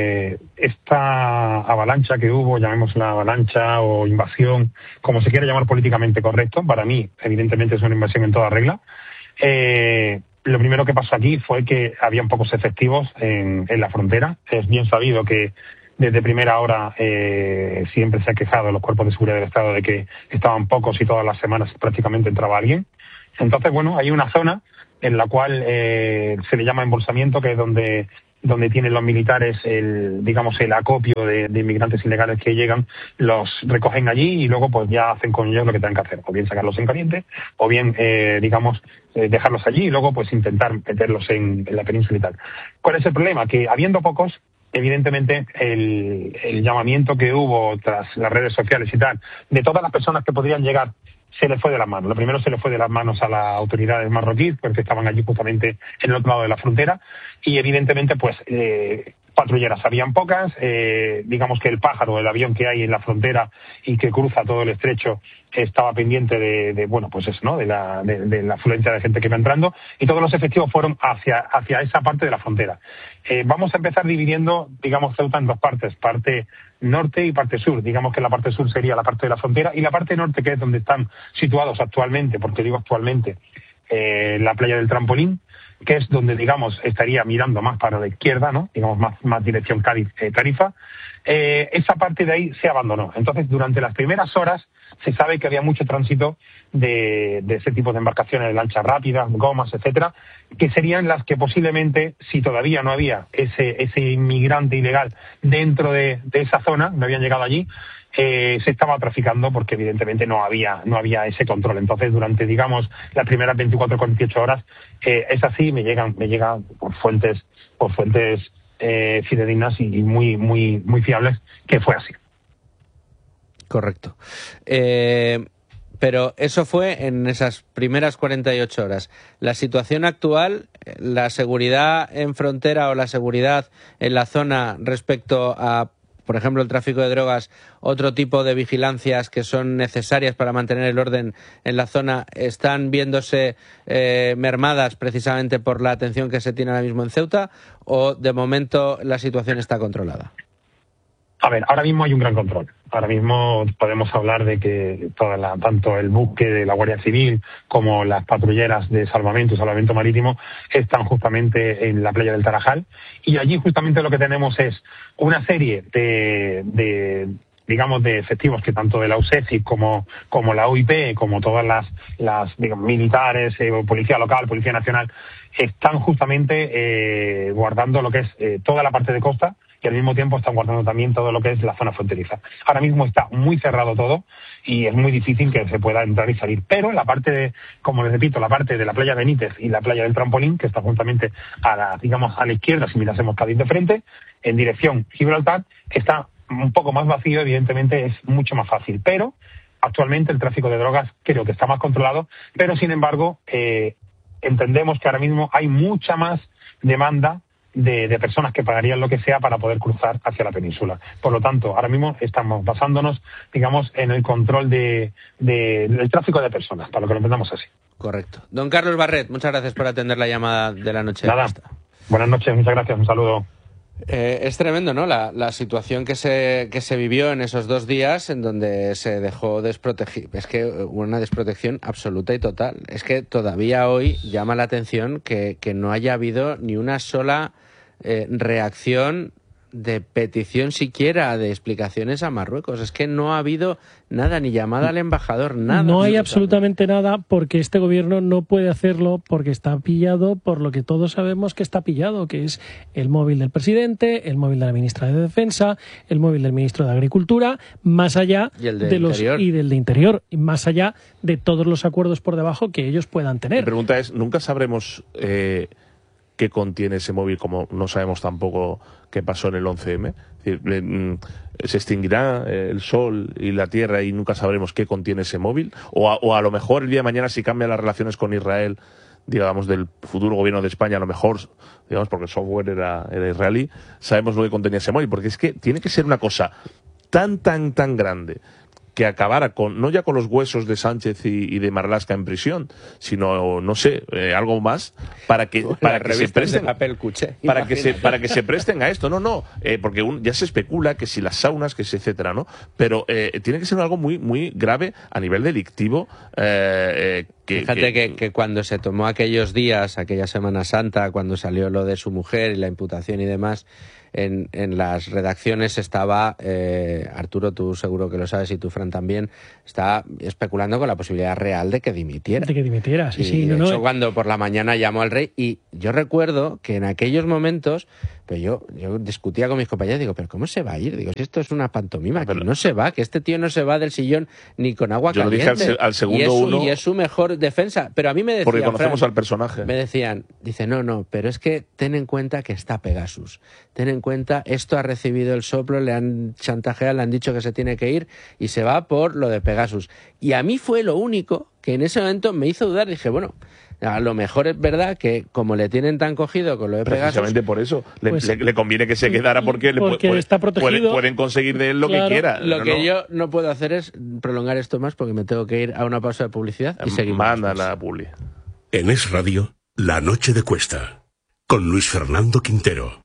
esta avalancha que hubo, llamémosla avalancha o invasión, como se quiera llamar políticamente correcto, para mí evidentemente es una invasión en toda regla. Lo primero que pasó aquí fue que habían pocos efectivos en la frontera. Es bien sabido que desde primera hora siempre se ha quejado los cuerpos de seguridad del Estado de que estaban pocos y todas las semanas prácticamente entraba alguien. Entonces, bueno, hay una zona en la cual se le llama embolsamiento, que es donde tienen los militares el acopio de inmigrantes ilegales que llegan, los recogen allí y luego pues ya hacen con ellos lo que tengan que hacer, o bien sacarlos en caliente, o bien dejarlos allí y luego pues intentar meterlos en la península y tal. ¿Cuál es el problema? Que habiendo pocos, evidentemente el llamamiento que hubo tras las redes sociales y tal, de todas las personas que podrían llegar, se les fue de las manos. Lo primero, se les fue de las manos a las autoridades marroquíes, porque estaban allí justamente en el otro lado de la frontera, y evidentemente pues patrulleras habían pocas, digamos que el pájaro, el avión que hay en la frontera y que cruza todo el estrecho, estaba pendiente de la afluencia de gente que va entrando, y todos los efectivos fueron hacia esa parte de la frontera. Vamos a empezar dividiendo, digamos, Ceuta en dos partes, parte norte y parte sur. Digamos que la parte sur sería la parte de la frontera, y la parte norte, que es donde están situados actualmente, porque digo actualmente, la playa del Trampolín, que es donde, digamos, estaría mirando más para la izquierda, ¿no? Digamos, más dirección Cádiz-Tarifa. Esa parte de ahí se abandonó. Entonces, durante las primeras horas se sabe que había mucho tránsito de ese tipo de embarcaciones, de lanchas rápidas, gomas, etcétera, que serían las que posiblemente, si todavía no había ese inmigrante ilegal dentro de esa zona, no habían llegado allí, se estaba traficando, porque evidentemente no había ese control. Entonces, durante, digamos, las primeras 24 o 48 horas, es así, me llega por fuentes fidedignas y muy, muy, muy fiables, que fue así. Correcto. Pero eso fue en esas primeras 48 horas. La situación actual, la seguridad en frontera o la seguridad en la zona respecto a, por ejemplo, el tráfico de drogas, otro tipo de vigilancias que son necesarias para mantener el orden en la zona, ¿están viéndose mermadas precisamente por la atención que se tiene ahora mismo en Ceuta, o de momento la situación está controlada? A ver, ahora mismo hay un gran control. Ahora mismo podemos hablar de que tanto el buque de la Guardia Civil como las patrulleras de salvamento marítimo están justamente en la playa del Tarajal, y allí justamente lo que tenemos es una serie de efectivos que tanto de la USECI como la UIP, como todas las militares, policía local, policía nacional, están justamente guardando lo que es toda la parte de costa, y al mismo tiempo están guardando también todo lo que es la zona fronteriza. Ahora mismo está muy cerrado todo y es muy difícil que se pueda entrar y salir. Pero la parte como les repito, la parte de la playa Benítez y la playa del Trampolín, que está justamente a la izquierda, si mirásemos Cádiz de frente, en dirección Gibraltar, está un poco más vacío, evidentemente es mucho más fácil. Pero actualmente el tráfico de drogas creo que está más controlado, pero sin embargo entendemos que ahora mismo hay mucha más demanda de personas que pagarían lo que sea para poder cruzar hacia la península. Por lo tanto, ahora mismo estamos basándonos, digamos, en el control del tráfico de personas, para que lo entendamos así. Correcto. Don Carlos Barret, muchas gracias por atender la llamada de la noche. Nada. Buenas noches, muchas gracias, un saludo. Es tremendo, ¿no? La situación que se vivió en esos 2 días, en donde se dejó desprotegido. Es que una desprotección absoluta y total. Es que todavía hoy llama la atención que no haya habido ni una sola reacción de petición siquiera de explicaciones a Marruecos. Es que no ha habido nada, ni llamada al embajador, nada. No hay absolutamente nada, porque este gobierno no puede hacerlo porque está pillado por lo que todos sabemos que está pillado, que es el móvil del presidente, el móvil de la ministra de Defensa, el móvil del ministro de Agricultura, más allá del de Interior, y más allá de todos los acuerdos por debajo que ellos puedan tener. Mi pregunta es, ¿nunca sabremos qué contiene ese móvil, como no sabemos tampoco qué pasó en el 11M? Es decir, ¿se extinguirá el sol y la tierra y nunca sabremos qué contiene ese móvil? O a lo mejor el día de mañana, si cambian las relaciones con Israel, digamos, del futuro gobierno de España, a lo mejor, digamos, porque el software era israelí, sabemos lo que contenía ese móvil, porque es que tiene que ser una cosa tan grande que acabara no ya con los huesos de Sánchez y de Marlaska en prisión, sino, no sé, algo más para que se presten papel cuché, para que se presten a esto. Porque ya se especula que si las saunas, que si etcétera, ¿no? Pero tiene que ser algo muy grave a nivel delictivo. Fíjate que cuando se tomó aquellos días, aquella Semana Santa, cuando salió lo de su mujer y la imputación y demás, en las redacciones estaba, Arturo, tú seguro que lo sabes, y tú, Fran, también, está especulando con la posibilidad real de que dimitiera. Sí. De hecho, cuando por la mañana llamó al rey, y yo recuerdo que en aquellos momentos, pero yo discutía con mis compañeros, digo, ¿pero cómo se va a ir? Digo, si esto es una pantomima, que no se va, que este tío no se va del sillón ni con agua caliente. Yo lo dije al segundo uno. Y es su mejor defensa. Pero a mí me decían, porque conocemos al personaje. Me decían, dice, no, pero es que ten en cuenta que está Pegasus. Ten en cuenta, esto ha recibido el soplo, le han chantajeado, le han dicho que se tiene que ir y se va por lo de Pegasus. Y a mí fue lo único que en ese momento me hizo dudar. Dije, bueno, a lo mejor es verdad que como le tienen tan cogido con lo de Pegasus... Precisamente por eso. Le conviene que se quedara porque está protegido. Pueden conseguir de él lo que quiera. Lo que yo no puedo hacer es prolongar esto más porque me tengo que ir a una pausa de publicidad y seguimos. Manda la publi. En Es Radio, La Noche de Cuesta, con Luis Fernando Quintero.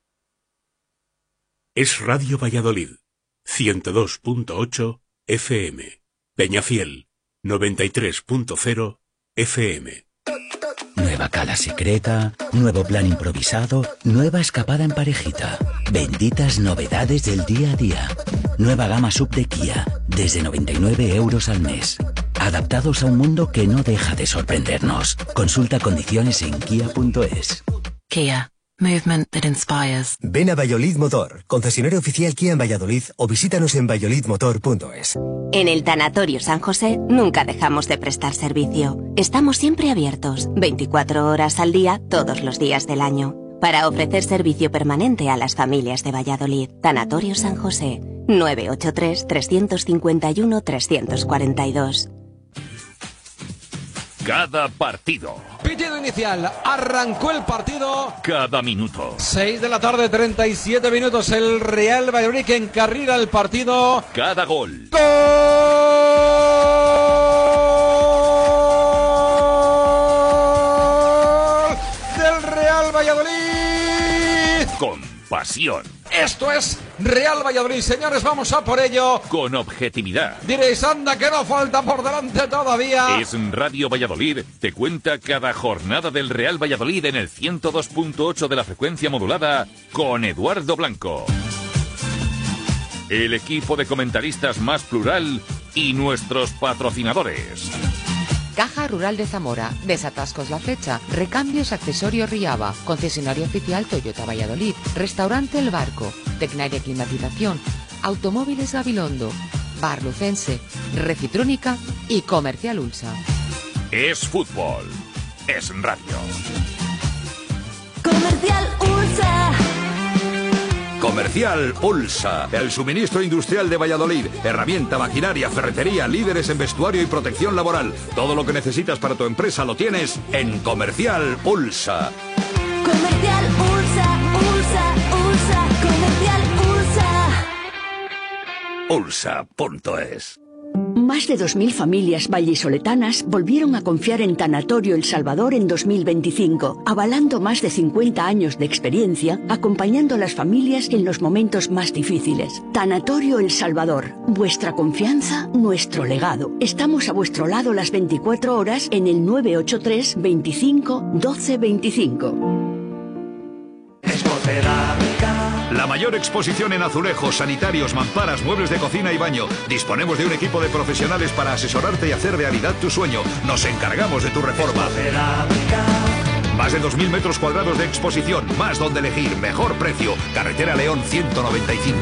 Es Radio Valladolid, 102.8 FM. Peñafiel, 93.0 FM. Nueva cala secreta, nuevo plan improvisado, nueva escapada en parejita. Benditas novedades del día a día. Nueva gama sub de Kia, desde 99 € al mes. Adaptados a un mundo que no deja de sorprendernos. Consulta condiciones en kia.es. Kia. Movement that inspires. Ven a Valladolid Motor, concesionario oficial Kia en Valladolid, o visítanos en valladolidmotor.es. En el Tanatorio San José nunca dejamos de prestar servicio. Estamos siempre abiertos, 24 horas al día, todos los días del año, para ofrecer servicio permanente a las familias de Valladolid. Tanatorio San José, 983-351-342. Cada partido. Pitido inicial. Arrancó el partido. Cada minuto. 6 de la tarde, 37 minutos. El Real Valladolid que encarrila el partido. Cada gol. ¡Gol! Del Real Valladolid. Con pasión. Esto es Real Valladolid, señores, vamos a por ello. Con objetividad. Diréis, anda, que no falta por delante todavía. Es Radio Valladolid, te cuenta cada jornada del Real Valladolid en el 102.8 de la frecuencia modulada con Eduardo Blanco. El equipo de comentaristas más plural y nuestros patrocinadores. Caja Rural de Zamora, Desatascos La Flecha, Recambios Accesorios Riaba, Concesionario Oficial Toyota Valladolid, Restaurante El Barco, Tecnaria Climatización, Automóviles Gabilondo, Bar Lucense, Recitrónica y Comercial Ulsa. Es fútbol, es radio. Comercial Ulsa. Comercial Ulsa, el suministro industrial de Valladolid, herramienta, maquinaria, ferretería, líderes en vestuario y protección laboral. Todo lo que necesitas para tu empresa lo tienes en Comercial Ulsa. Comercial Ulsa, Ulsa, Ulsa, Comercial Ulsa. Ulsa.es. Más de 2.000 familias vallisoletanas volvieron a confiar en Tanatorio El Salvador en 2025, avalando más de 50 años de experiencia, acompañando a las familias en los momentos más difíciles. Tanatorio El Salvador, vuestra confianza, nuestro legado. Estamos a vuestro lado las 24 horas en el 983 25 12 25. La mayor exposición en azulejos, sanitarios, mamparas, muebles de cocina y baño. Disponemos de un equipo de profesionales para asesorarte y hacer realidad tu sueño. Nos encargamos de tu reforma. Más de 2.000 metros cuadrados de exposición, más donde elegir, mejor precio. Carretera León 195.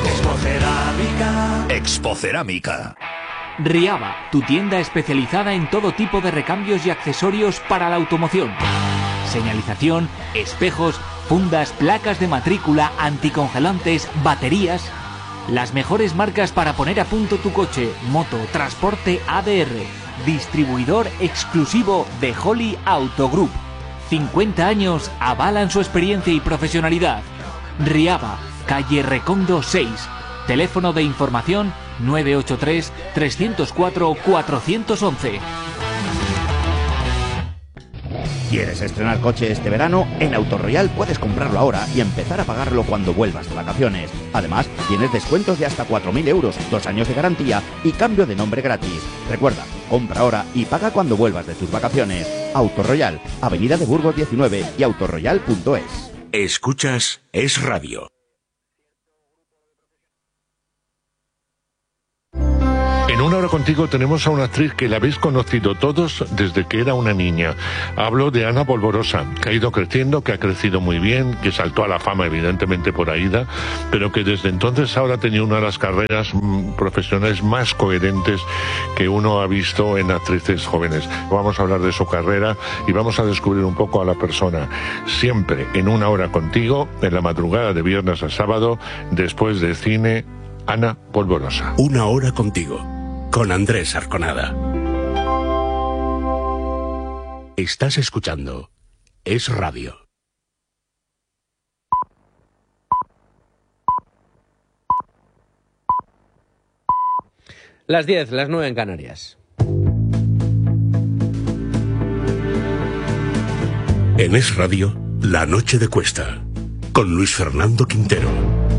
Expocerámica. Riaba, tu tienda especializada en todo tipo de recambios y accesorios para la automoción. Señalización, espejos, fundas, placas de matrícula, anticongelantes, baterías. Las mejores marcas para poner a punto tu coche, moto, transporte ADR. Distribuidor exclusivo de Holly Auto Group. 50 años avalan su experiencia y profesionalidad. Riaba, calle Recondo 6. Teléfono de información 983 304 411. ¿Quieres estrenar coche este verano? En Autoroyal puedes comprarlo ahora y empezar a pagarlo cuando vuelvas de vacaciones. Además, tienes descuentos de hasta 4.000 euros, 2 años de garantía y cambio de nombre gratis. Recuerda, compra ahora y paga cuando vuelvas de tus vacaciones. Autoroyal, Avenida de Burgos 19 y autoroyal.es. Escuchas Es Radio. En Una Hora Contigo tenemos a una actriz que la habéis conocido todos desde que era una niña. Hablo de Ana Polvorosa, que ha ido creciendo, que ha crecido muy bien, que saltó a la fama evidentemente por Aída, pero que desde entonces ahora ha tenido una de las carreras profesionales más coherentes que uno ha visto en actrices jóvenes. Vamos a hablar de su carrera y vamos a descubrir un poco a la persona. Siempre en Una Hora Contigo, en la madrugada de viernes a sábado, después de cine, Ana Polvorosa. Una Hora Contigo, con Andrés Arconada. Estás escuchando Es Radio. Las 10, las 9 en Canarias. En Es Radio, La Noche de Cuesta, con Luis Fernando Quintero.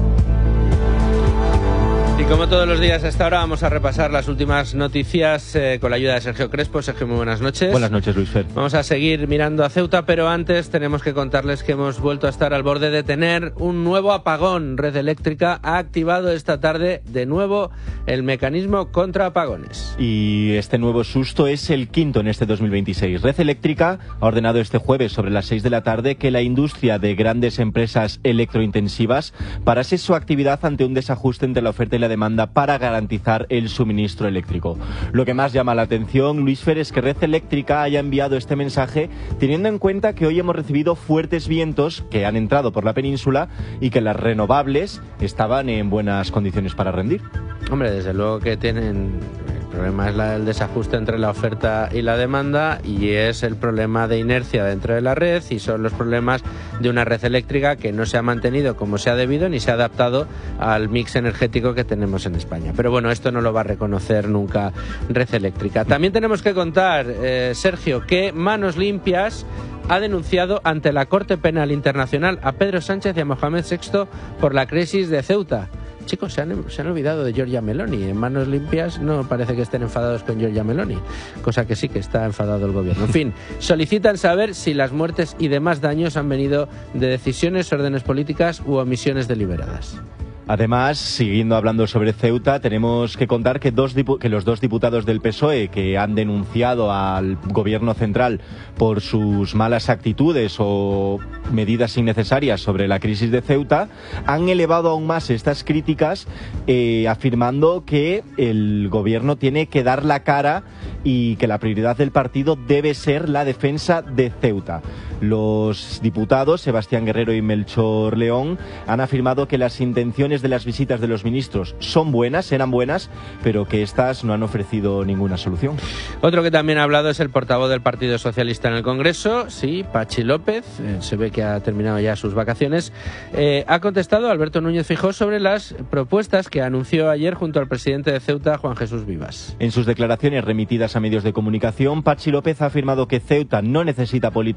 Y como todos los días hasta ahora vamos a repasar las últimas noticias con la ayuda de Sergio Crespo. Sergio, muy buenas noches. Buenas noches, Luis Fer. Vamos a seguir mirando a Ceuta, pero antes tenemos que contarles que hemos vuelto a estar al borde de tener un nuevo apagón. Red Eléctrica ha activado esta tarde de nuevo el mecanismo contra apagones. Y este nuevo susto es el quinto en este 2026. Red Eléctrica ha ordenado este jueves sobre las 6 de la tarde que la industria de grandes empresas electrointensivas parase su actividad ante un desajuste entre la oferta y la demanda para garantizar el suministro eléctrico. Lo que más llama la atención, Luis Fer, es que Red Eléctrica haya enviado este mensaje teniendo en cuenta que hoy hemos recibido fuertes vientos que han entrado por la península y que las renovables estaban en buenas condiciones para rendir. Hombre, desde luego que tienen... El problema es el desajuste entre la oferta y la demanda y es el problema de inercia dentro de la red y son los problemas de una red eléctrica que no se ha mantenido como se ha debido ni se ha adaptado al mix energético que tenemos en España. Pero bueno, esto no lo va a reconocer nunca Red Eléctrica. También tenemos que contar, Sergio, que Manos Limpias ha denunciado ante la Corte Penal Internacional a Pedro Sánchez y a Mohamed VI por la crisis de Ceuta. Chicos, se han olvidado de Giorgia Meloni. En Manos Limpias no parece que estén enfadados con Giorgia Meloni, cosa que sí que está enfadado el gobierno. En fin, solicitan saber si las muertes y demás daños han venido de decisiones, órdenes políticas u omisiones deliberadas. Además, siguiendo hablando sobre Ceuta, tenemos que contar que los dos diputados del PSOE que han denunciado al gobierno central por sus malas actitudes o medidas innecesarias sobre la crisis de Ceuta han elevado aún más estas críticas, afirmando que el gobierno tiene que dar la cara y que la prioridad del partido debe ser la defensa de Ceuta. Los diputados Sebastián Guerrero y Melchor León han afirmado que las intenciones de las visitas de los ministros eran buenas, pero que estas no han ofrecido ninguna solución. Otro que también ha hablado es el portavoz del Partido Socialista en el Congreso, sí, Pachi López, se ve que ha terminado ya sus vacaciones. Ha contestado a Alberto Núñez Feijóo sobre las propuestas que anunció ayer junto al presidente de Ceuta, Juan Jesús Vivas. En sus declaraciones remitidas a medios de comunicación, Pachi López ha afirmado que Ceuta no necesita políticos que vayan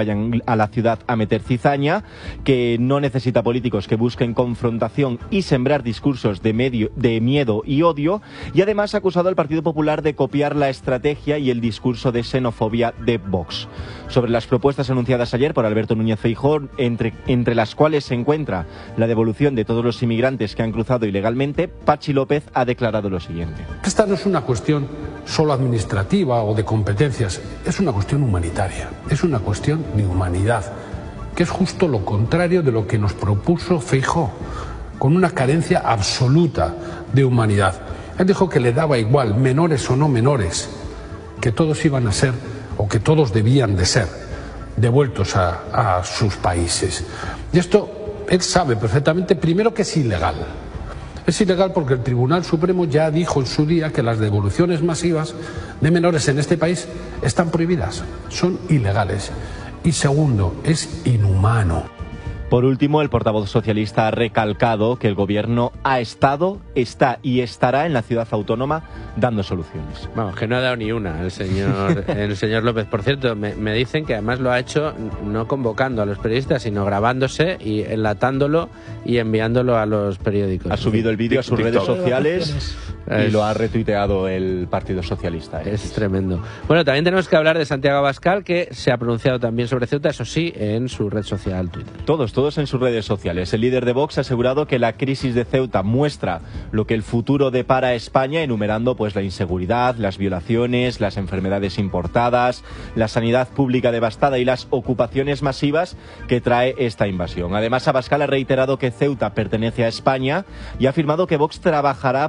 vayan a la ciudad a meter cizaña, que no necesita políticos que busquen confrontación y sembrar discursos de miedo y odio, y además ha acusado al Partido Popular de copiar la estrategia y el discurso de xenofobia de Vox. Sobre las propuestas anunciadas ayer por Alberto Núñez Feijóo, entre las cuales se encuentra la devolución de todos los inmigrantes que han cruzado ilegalmente, Patxi López ha declarado lo siguiente. Esta no es una cuestión solo administrativa o de competencias, es una cuestión humanitaria, es una cuestión de humanidad, que es justo lo contrario de lo que nos propuso Feijóo, con una carencia absoluta de humanidad. Él dijo que le daba igual, menores o no menores, que todos iban a ser, o que todos debían de ser, devueltos a sus países. Y esto, él sabe perfectamente, primero, que es ilegal. Es ilegal porque el Tribunal Supremo ya dijo en su día que las devoluciones masivas de menores en este país están prohibidas, son ilegales. Y segundo, es inhumano. Por último, el portavoz socialista ha recalcado que el gobierno ha estado, está y estará en la ciudad autónoma dando soluciones. Vamos, que no ha dado ni una el señor López. Por cierto, me dicen que además lo ha hecho no convocando a los periodistas, sino grabándose y enlatándolo y enviándolo a los periódicos. Ha subido el vídeo a sus redes sociales y lo ha retuiteado el Partido Socialista. Es tremendo. Bueno, también tenemos que hablar de Santiago Abascal, que se ha pronunciado también sobre Ceuta, eso sí, en su red social Twitter. Todos en sus redes sociales. El líder de Vox ha asegurado que la crisis de Ceuta muestra lo que el futuro depara a España, enumerando pues la inseguridad, las violaciones, las enfermedades importadas, la sanidad pública devastada y las ocupaciones masivas que trae esta invasión. Además, Abascal ha reiterado que Ceuta pertenece a España y ha afirmado que Vox trabajará